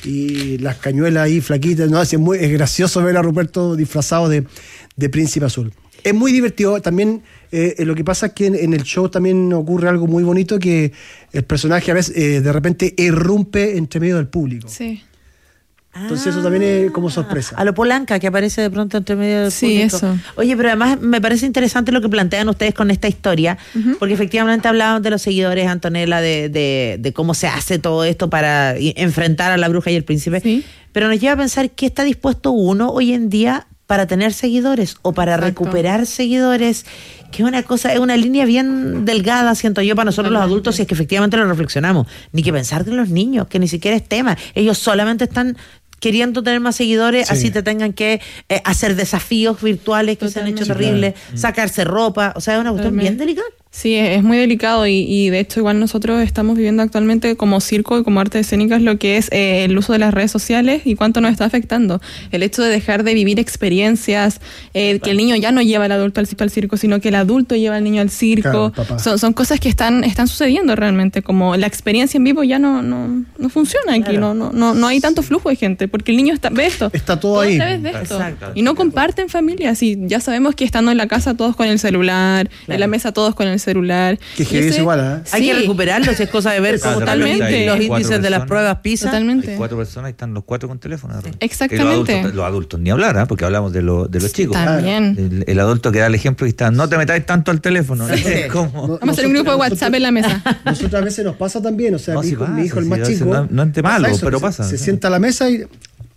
y las cañuelas ahí flaquitas. No, es gracioso ver a Ruperto disfrazado de Príncipe Azul. Es muy divertido. También lo que pasa es que en el show también ocurre algo muy bonito, que el personaje a veces de repente irrumpe entre medio del público. Sí. Entonces eso también es como sorpresa. A lo Polanca, que aparece de pronto entre medio del público. Sí, eso. Oye, pero además me parece interesante lo que plantean ustedes con esta historia, porque efectivamente hablaban de los seguidores, Antonella, de cómo se hace todo esto para enfrentar a la bruja y el príncipe. Sí. Pero nos lleva a pensar qué está dispuesto uno hoy en día para tener seguidores o para recuperar seguidores, que es una línea bien delgada, siento yo, para nosotros los adultos, si es que efectivamente lo reflexionamos. Ni que pensar de los niños, que ni siquiera es tema. Ellos solamente están queriendo tener más seguidores, así te tengan que hacer desafíos virtuales que se han hecho terribles, sacarse ropa, o sea, es una cuestión bien delicada. Sí, es muy delicado y de hecho igual nosotros estamos viviendo actualmente como circo y como artes escénicas lo que es el uso de las redes sociales y cuánto nos está afectando. El hecho de dejar de vivir experiencias, que el niño ya no lleva al adulto al circo, sino que el adulto lleva al niño al circo. Claro, son cosas que están sucediendo realmente, como la experiencia en vivo ya no funciona aquí, claro. no hay tanto flujo de gente, porque el niño ve esto. Está todo ahí. De esto, y no comparten familias, y ya sabemos que estando en la casa todos con el celular, en la mesa todos con el celular. Que es igual, ¿eh? Hay que recuperarlo, si es cosa de ver cómo están los índices de las pruebas PISA. Totalmente. Hay 4 personas y están los 4 con teléfono. Sí. Exactamente. Los adultos ni hablar, porque hablamos de los chicos. También. El adulto que da el ejemplo y está, no te metáis tanto al teléfono. Sí. Vamos a hacer un grupo de WhatsApp en la mesa. Nosotros a veces nos pasa también, o sea, mi hijo, el más chico. No es malo, pero pasa. Se sienta a la mesa y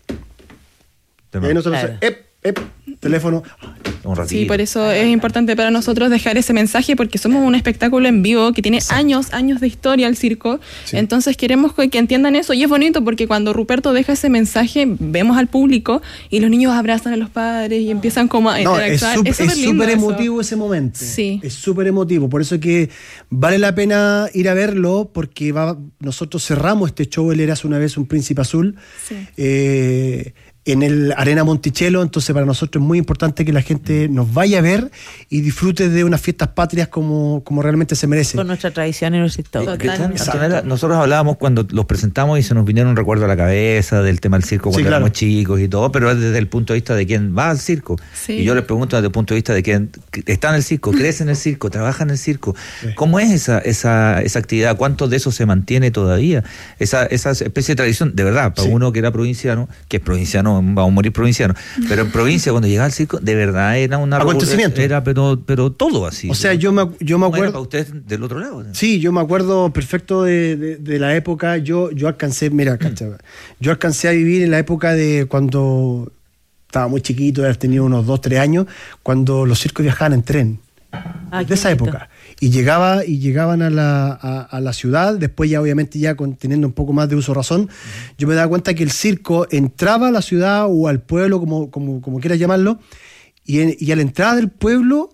nosotros teléfono. Sí, por eso es importante para nosotros dejar ese mensaje, porque somos un espectáculo en vivo que tiene años de historia el circo. Sí. Entonces queremos que entiendan eso, y es bonito porque cuando Ruperto deja ese mensaje vemos al público y los niños abrazan a los padres y empiezan como a interactuar. Es súper emotivo ese momento. Sí. Es súper emotivo, por eso que vale la pena ir a verlo, porque nosotros cerramos este show, él era hace una vez un príncipe azul. Sí. En el Arena Monticello, entonces para nosotros es muy importante que la gente nos vaya a ver y disfrute de unas fiestas patrias como realmente se merece. Con nuestra tradición y nuestra historia. Nosotros hablábamos cuando los presentamos y se nos vinieron un recuerdo a la cabeza del tema del circo cuando éramos chicos y todo, pero es desde el punto de vista de quien va al circo. Sí. Y yo les pregunto desde el punto de vista de quien está en el circo, crece en el circo, trabaja en el circo. Sí. ¿Cómo es esa actividad? ¿Cuánto de eso se mantiene todavía? Esa especie de tradición, de verdad, para uno que era provinciano, que es provinciano vamos a morir provincianos. Pero en provincia, cuando llegaba al circo, de verdad era una acontecimiento. Era pero todo así. O sea, yo me acuerdo. Para ustedes del otro lado. ¿No? Sí, yo me acuerdo perfecto de la época. Yo alcancé, yo alcancé a vivir en la época de cuando estaba muy chiquito, había tenido unos 2-3 años, cuando los circos viajaban en tren. De esa época. Y llegaban a la ciudad, después ya obviamente teniendo un poco más de uso razón, yo me daba cuenta que el circo entraba a la ciudad o al pueblo, como quieras llamarlo, y a la entrada del pueblo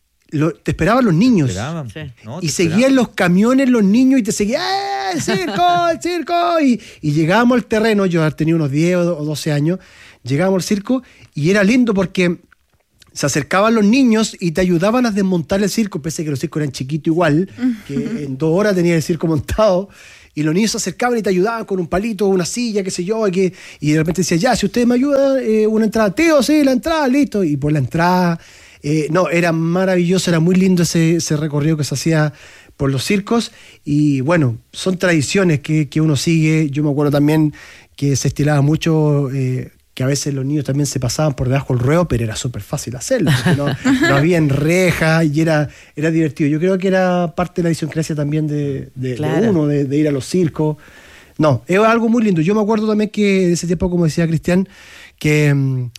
te esperaban los niños. Y seguían los camiones los niños y te seguían, ¡el circo, el circo! Y llegábamos al terreno, yo tenía unos 10 o 12 años, llegábamos al circo y era lindo porque se acercaban los niños y te ayudaban a desmontar el circo, pese a que los circos eran chiquitos igual, que en 2 horas tenía el circo montado, y los niños se acercaban y te ayudaban con un palito, una silla, qué sé yo, y de repente decía, ya, si ustedes me ayudan, una entrada, tío, sí, la entrada, listo, y por la entrada, era maravilloso, era muy lindo ese recorrido que se hacía por los circos, y bueno, son tradiciones que uno sigue. Yo me acuerdo también que se estilaba mucho, que a veces los niños también se pasaban por debajo del ruedo, pero era súper fácil hacerlo, porque no había rejas y era divertido. Yo creo que era parte de la idiosincrasia también de uno, de ir a los circos. No, es algo muy lindo. Yo me acuerdo también que en ese tiempo, como decía Cristian, que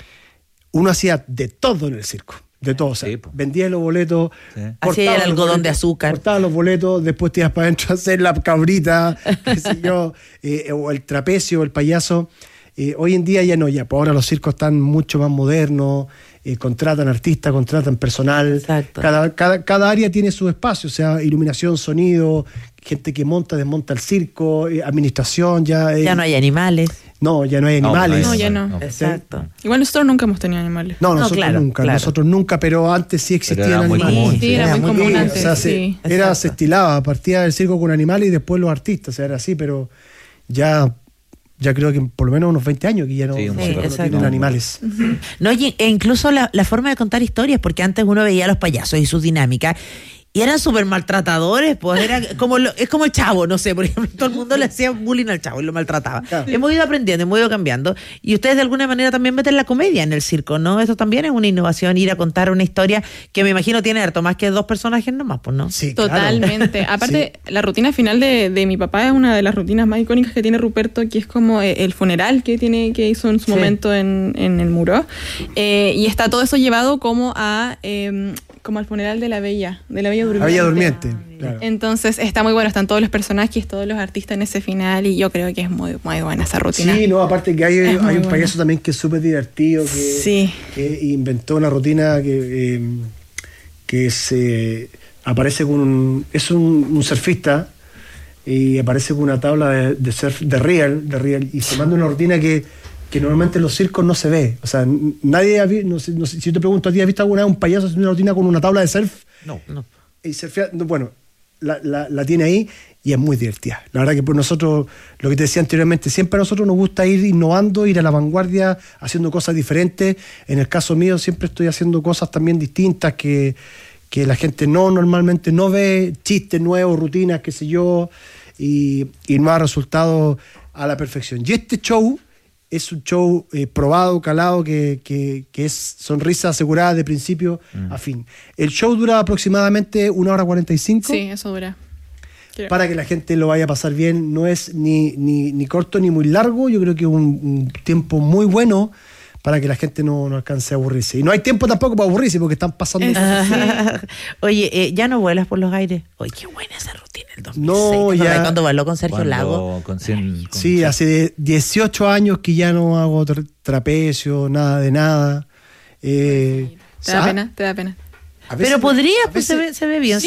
uno hacía de todo en el circo. De todo, o sea, vendía los boletos, hacía el algodón de azúcar, cortaba los boletos, después te ibas para adentro a hacer la cabrita, qué sé yo, o el trapecio, el payaso. Hoy en día ya no, pues ahora los circos están mucho más modernos, contratan artistas, contratan personal. Cada área tiene su espacio, o sea, iluminación, sonido, gente que desmonta el circo, administración, ya no hay animales. No, ya no hay animales. No, ya no. Exacto. Igual nosotros nunca hemos tenido animales. No, nosotros nunca, pero antes sí existían animales. Era muy común antes. O sea, se estilaba, partía del circo con animales y después los artistas, o sea, era así, pero ya creo que por lo menos unos 20 años que ya no tienen animales. No, e incluso la forma de contar historias, porque antes uno veía a los payasos y sus dinámicas, y eran súper maltratadores, pues es como el Chavo, no sé, por ejemplo, todo el mundo le hacía bullying al Chavo y lo maltrataba. Claro. Hemos ido aprendiendo, hemos ido cambiando, y ustedes de alguna manera también meten la comedia en el circo, ¿no? Eso también es una innovación, ir a contar una historia que me imagino tiene harto más que 2 personajes nomás, pues, ¿no? Sí, totalmente. Claro. Aparte, la rutina final de mi papá es una de las rutinas más icónicas que tiene Ruperto, que es como el funeral que hizo en su momento en el muro, y está todo eso llevado como al funeral de la Bella Durmiente. La Bella Durmiente, claro. Entonces está muy bueno, están todos los personajes, todos los artistas en ese final, y yo creo que es muy, muy buena esa rutina. Sí, no, aparte que hay un payaso también que es súper divertido, que inventó una rutina que se aparece con es un surfista y aparece con una tabla de surf de real, y se manda una rutina que normalmente en los circos no se ve. O sea, nadie no sé, si yo te pregunto a ti, ¿has visto alguna vez un payaso haciendo una rutina con una tabla de surf? No. Y bueno, la tiene ahí y es muy divertida. La verdad que por nosotros, lo que te decía anteriormente, siempre a nosotros nos gusta ir innovando, ir a la vanguardia, haciendo cosas diferentes. En el caso mío siempre estoy haciendo cosas también distintas que la gente normalmente no ve, chistes nuevos, rutinas, qué sé yo, y no ha resultado a la perfección. Y este show es un show probado, calado, que es sonrisa asegurada de principio a fin. El show dura aproximadamente 1 hora 45. Sí, eso dura. Para que la gente lo vaya a pasar bien. No es ni corto ni muy largo. Yo creo que es un tiempo muy bueno para que la gente no alcance a aburrirse. Y no hay tiempo tampoco para aburrirse porque están pasando... Oye, ¿ya no vuelas por los aires? Oye, qué buena esa rutina el 2006. No, ya... Cuando bailó con Sergio Lago. Sí, hace 18 años que ya no hago trapecio, nada de nada. ¿Te da pena? Pero podría, pues se ve bien.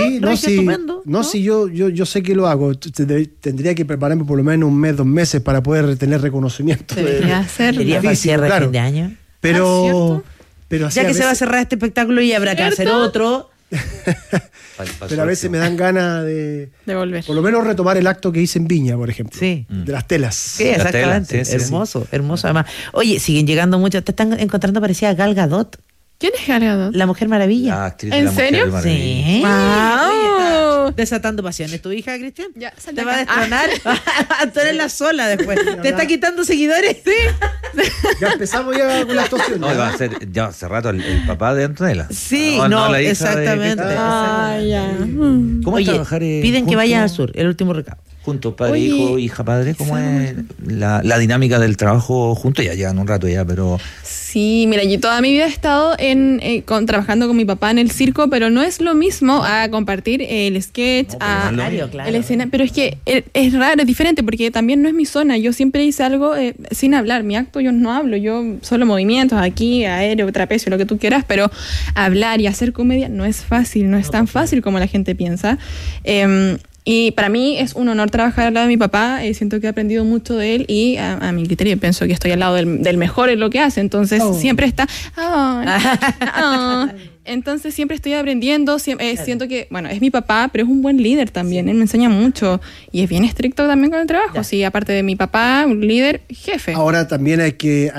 Sí, yo sé que lo hago. Tendría que prepararme por lo menos 1 mes, 2 meses para poder tener reconocimiento. Debería hacerlo. Sería para cierre de fin de año. Pero ya que se va a cerrar este espectáculo y habrá que hacer otro. Pero a veces me dan ganas de volver. Por lo menos retomar el acto que hice en Viña, por ejemplo. Sí. De las telas. Sí, exactamente. Hermoso. Además. Oye, siguen llegando muchos. Te están encontrando parecida a Gal Gadot. ¿Quién es Gal Gadot? La Mujer Maravilla. ¿En serio? Sí. ¡Wow! Desatando pasiones. ¿Tu hija, Cristian? Ya, te va a destronar. Antonella sola después. ¿Te está quitando seguidores? Sí. Ya empezamos ya con la actuación. No, va a ser ya hace rato el papá de Antonella. Sí, la hija exactamente. Ya. ¿Cómo es trabajar? Piden que vayas al sur, el último recado. Juntos, padre, hijo, hija, padre. ¿Cómo es la dinámica del trabajo juntos? Ya llevan un rato ya, pero... Sí, mira, yo toda mi vida he estado trabajando con mi papá en el circo, pero no es lo mismo a compartir el sketch, el escena, pero es que es raro, es diferente, porque también no es mi zona. Yo siempre hice algo sin hablar. Mi acto yo no hablo, yo solo movimientos aquí, aéreo, trapecio, lo que tú quieras, pero hablar y hacer comedia no es fácil, no es tan fácil como la gente piensa. Y para mí es un honor trabajar al lado de mi papá. Siento que he aprendido mucho de él y a mi criterio pienso que estoy al lado del mejor en lo que hace. Entonces siempre está... Entonces siempre estoy aprendiendo. Siento que, bueno, es mi papá, pero es un buen líder también. Él me enseña mucho y es bien estricto también con el trabajo. Sí, aparte de mi papá, un líder, jefe. Ahora también hay que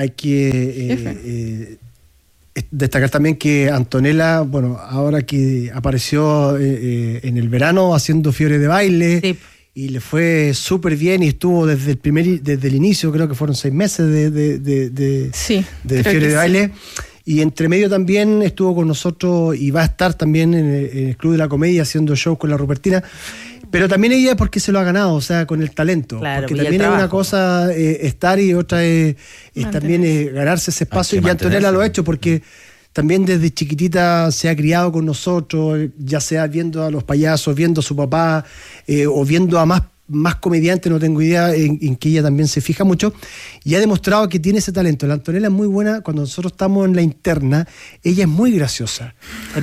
destacar también que Antonella, bueno, ahora que apareció en el verano haciendo Fiebre de Baile, y le fue súper bien y estuvo desde el inicio, creo que fueron 6 meses de Fiebre de Baile. Y entre medio también estuvo con nosotros y va a estar también en el Club de la Comedia haciendo shows con la Rupertina. Pero también ella porque se lo ha ganado, o sea, con el talento. Claro, porque también es una cosa estar y otra es también ganarse ese espacio. Y Antonella lo ha hecho porque también desde chiquitita se ha criado con nosotros, ya sea viendo a los payasos, viendo a su papá o viendo a más comediantes, no tengo idea, en que ella también se fija mucho. Y ha demostrado que tiene ese talento. La Antonella es muy buena. Cuando nosotros estamos en la interna, ella es muy graciosa.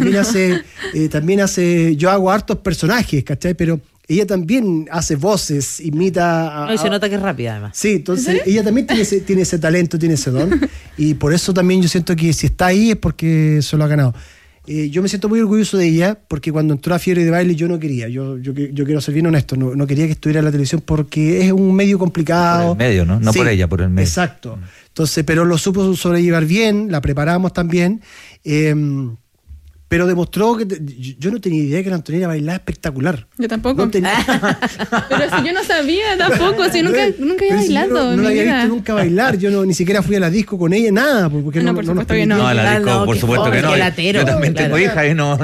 También hace yo hago hartos personajes, ¿cachai? Pero ella también hace voces, imita... Y se nota que es rápida, además. Sí, entonces ella también tiene ese talento, tiene ese don. Y por eso también yo siento que si está ahí es porque se lo ha ganado. Yo me siento muy orgulloso de ella porque cuando entró a Fiebre de Baile yo no quería. Yo quiero ser bien honesto, no quería que estuviera en la televisión porque es un medio complicado. Por el medio, ¿no? No sí, por ella, por el medio. Exacto. Entonces, pero lo supo sobrellevar bien, la preparamos también. Pero demostró que yo no tenía idea que la Antonella bailaba espectacular. Yo tampoco. No tenía... Pero si yo no sabía tampoco, si nunca había bailado. No la había visto nunca bailar, yo ni siquiera fui a la disco con ella, nada. Porque por supuesto que no. No, a la disco, por supuesto que no. Yo también tengo hija y no,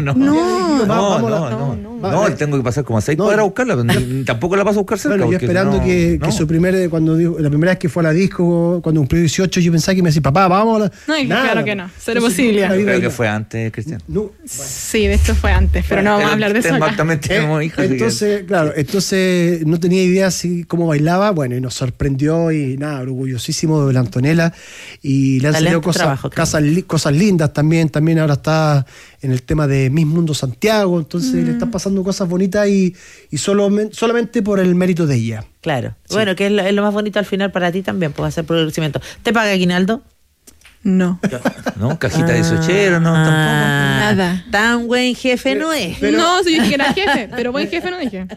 tengo que pasar como 6 cuadras a buscarla, tampoco la paso a buscar cerca. Bueno, yo esperando que su la primera vez que fue a la disco, cuando cumplió 18, yo pensaba que me decía, papá, vamos a la... No, claro que no, cero posible. Creo que fue antes, Cristian. Sí, de esto fue antes, pero no vamos a hablar de eso acá. Tenemos hijas. Entonces no tenía idea cómo bailaba, bueno, y nos sorprendió y nada, orgullosísimo de la Antonella y le han salido cosas lindas también ahora está en el tema de Miss Mundo Santiago, entonces le están pasando cosas bonitas y solamente por el mérito de ella. Claro, sí. Bueno, que es lo más bonito al final para ti también, pues hacer progresimiento. ¿Te paga Aguinaldo? No. ¿No? ¿Cajita de sochero? No, tampoco. Nada. Tan buen jefe no es. No, si dije que era jefe, pero buen jefe no dije.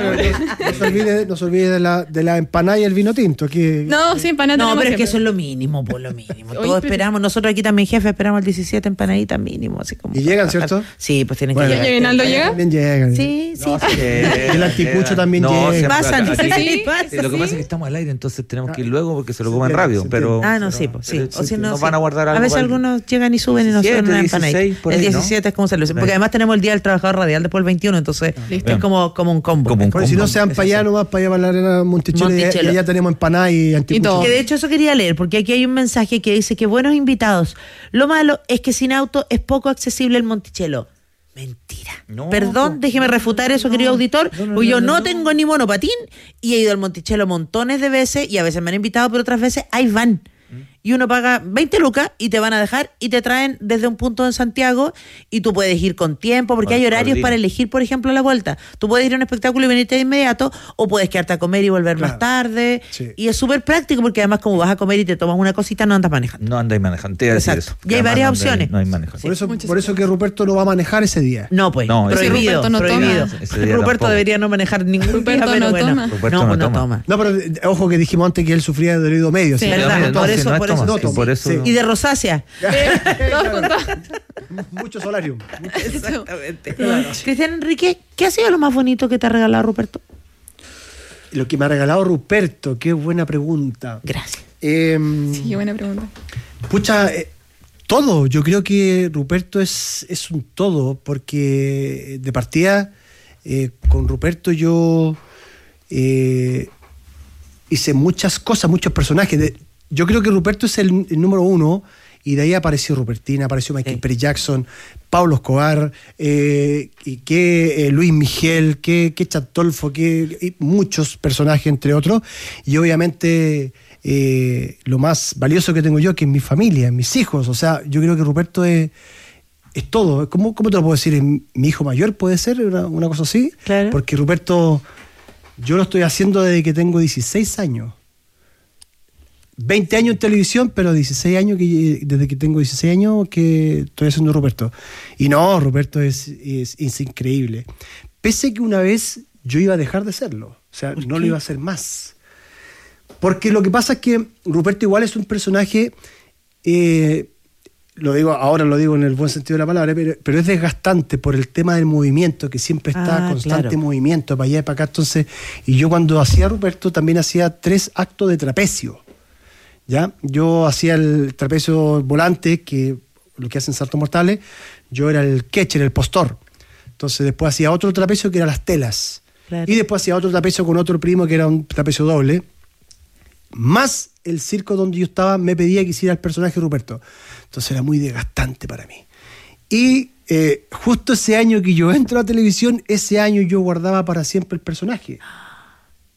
No se olvide de la empanada y el vino tinto. No, sí, empanada. No, pero es que eso es lo mínimo, por lo mínimo. Todos esperamos, nosotros aquí también, jefe, esperamos el 17 empanaditas mínimo. Así como ¿Y llegan, cierto? Sí, pues tienen que llegar. ¿Y Aguinaldo llega? También llegan. Sí. El anticucho también llega. Pasa. Lo que pasa es que estamos al aire, entonces tenemos que ir luego porque se lo comen rápido. No, sí, pues sí. O si no, van a guardar algo. A veces algunos llegan y suben y nos suben una empanadita. El 17 es como se lo dice. Porque además tenemos el Día del Trabajador Radial después del 21, entonces es como un combo. Si no sean para allá nomás, para allá para la arena Monticello, y ya tenemos empanada y anticucho. Que de hecho eso quería leer, porque aquí hay un mensaje que dice que buenos invitados. Lo malo es que sin auto es poco accesible el Monticello. Mentira. Perdón, déjeme refutar eso, querido auditor. Porque yo no tengo ni monopatín y he ido al Monticello montones de veces y a veces me han invitado, pero otras veces ahí van. Y uno paga 20 lucas y te van a dejar y te traen desde un punto en Santiago y tú puedes ir con tiempo porque hay horarios para elegir, por ejemplo, la vuelta. Tú puedes ir a un espectáculo y venirte de inmediato o puedes quedarte a comer y volver más tarde. Sí. Y es súper práctico porque además como vas a comer y te tomas una cosita no andas manejando. No andas manejando, te iba a decir eso. Y hay varias opciones. No hay manejo. Por eso que Ruperto no va a manejar ese día. No, pues. Prohibido. Ruperto debería no manejar ningún Ruperto día, no toma. Ruperto no toma. No, pero ojo que dijimos antes que él sufría de oído medio. Sí, verdad. Por eso por eso. No, por eso sí. Y de rosácea. Todos juntos. Mucho solarium. Exactamente. Cristian Enrique, ¿qué ha sido lo más bonito que te ha regalado Ruperto? Lo que me ha regalado Ruperto, qué buena pregunta. Gracias. Sí, qué buena pregunta. Pucha, todo. Yo creo que Ruperto es un todo, porque de partida con Ruperto yo hice muchas cosas, muchos personajes. Yo creo que Ruperto es el número uno, y de ahí apareció Rupertina, apareció Michael Perry Jackson, Pablo Escobar, Luis Miguel, Chatolfo, muchos personajes, entre otros. Y obviamente lo más valioso que tengo yo, que es mi familia, mis hijos. O sea, yo creo que Ruperto es todo. ¿Cómo te lo puedo decir? Mi hijo mayor puede ser una cosa así. Claro. Porque Ruperto, yo lo estoy haciendo desde que tengo 16 años. 20 años en televisión, pero 16 años desde que tengo 16 años que estoy haciendo Ruperto. Y no, Ruperto es increíble. Pese que una vez yo iba a dejar de serlo. O sea, no lo iba a hacer más. Porque lo que pasa es que Ruperto igual es un personaje, ahora lo digo en el buen sentido de la palabra, pero es desgastante por el tema del movimiento, que siempre está constante movimiento, para allá y para acá. Entonces, y yo cuando hacía Ruperto también hacía 3 actos de trapecio. ¿Ya? Yo hacía el trapecio volante, que lo que hacen saltos mortales. Yo era el catcher, el postor. Entonces después hacía otro trapecio que era las telas. Claro. Y después hacía otro trapecio con otro primo que era un trapecio doble. Más el circo donde yo estaba me pedía que hiciera el personaje Ruperto. Entonces era muy desgastante para mí. Y justo ese año que yo entro a televisión, ese año yo guardaba para siempre el personaje.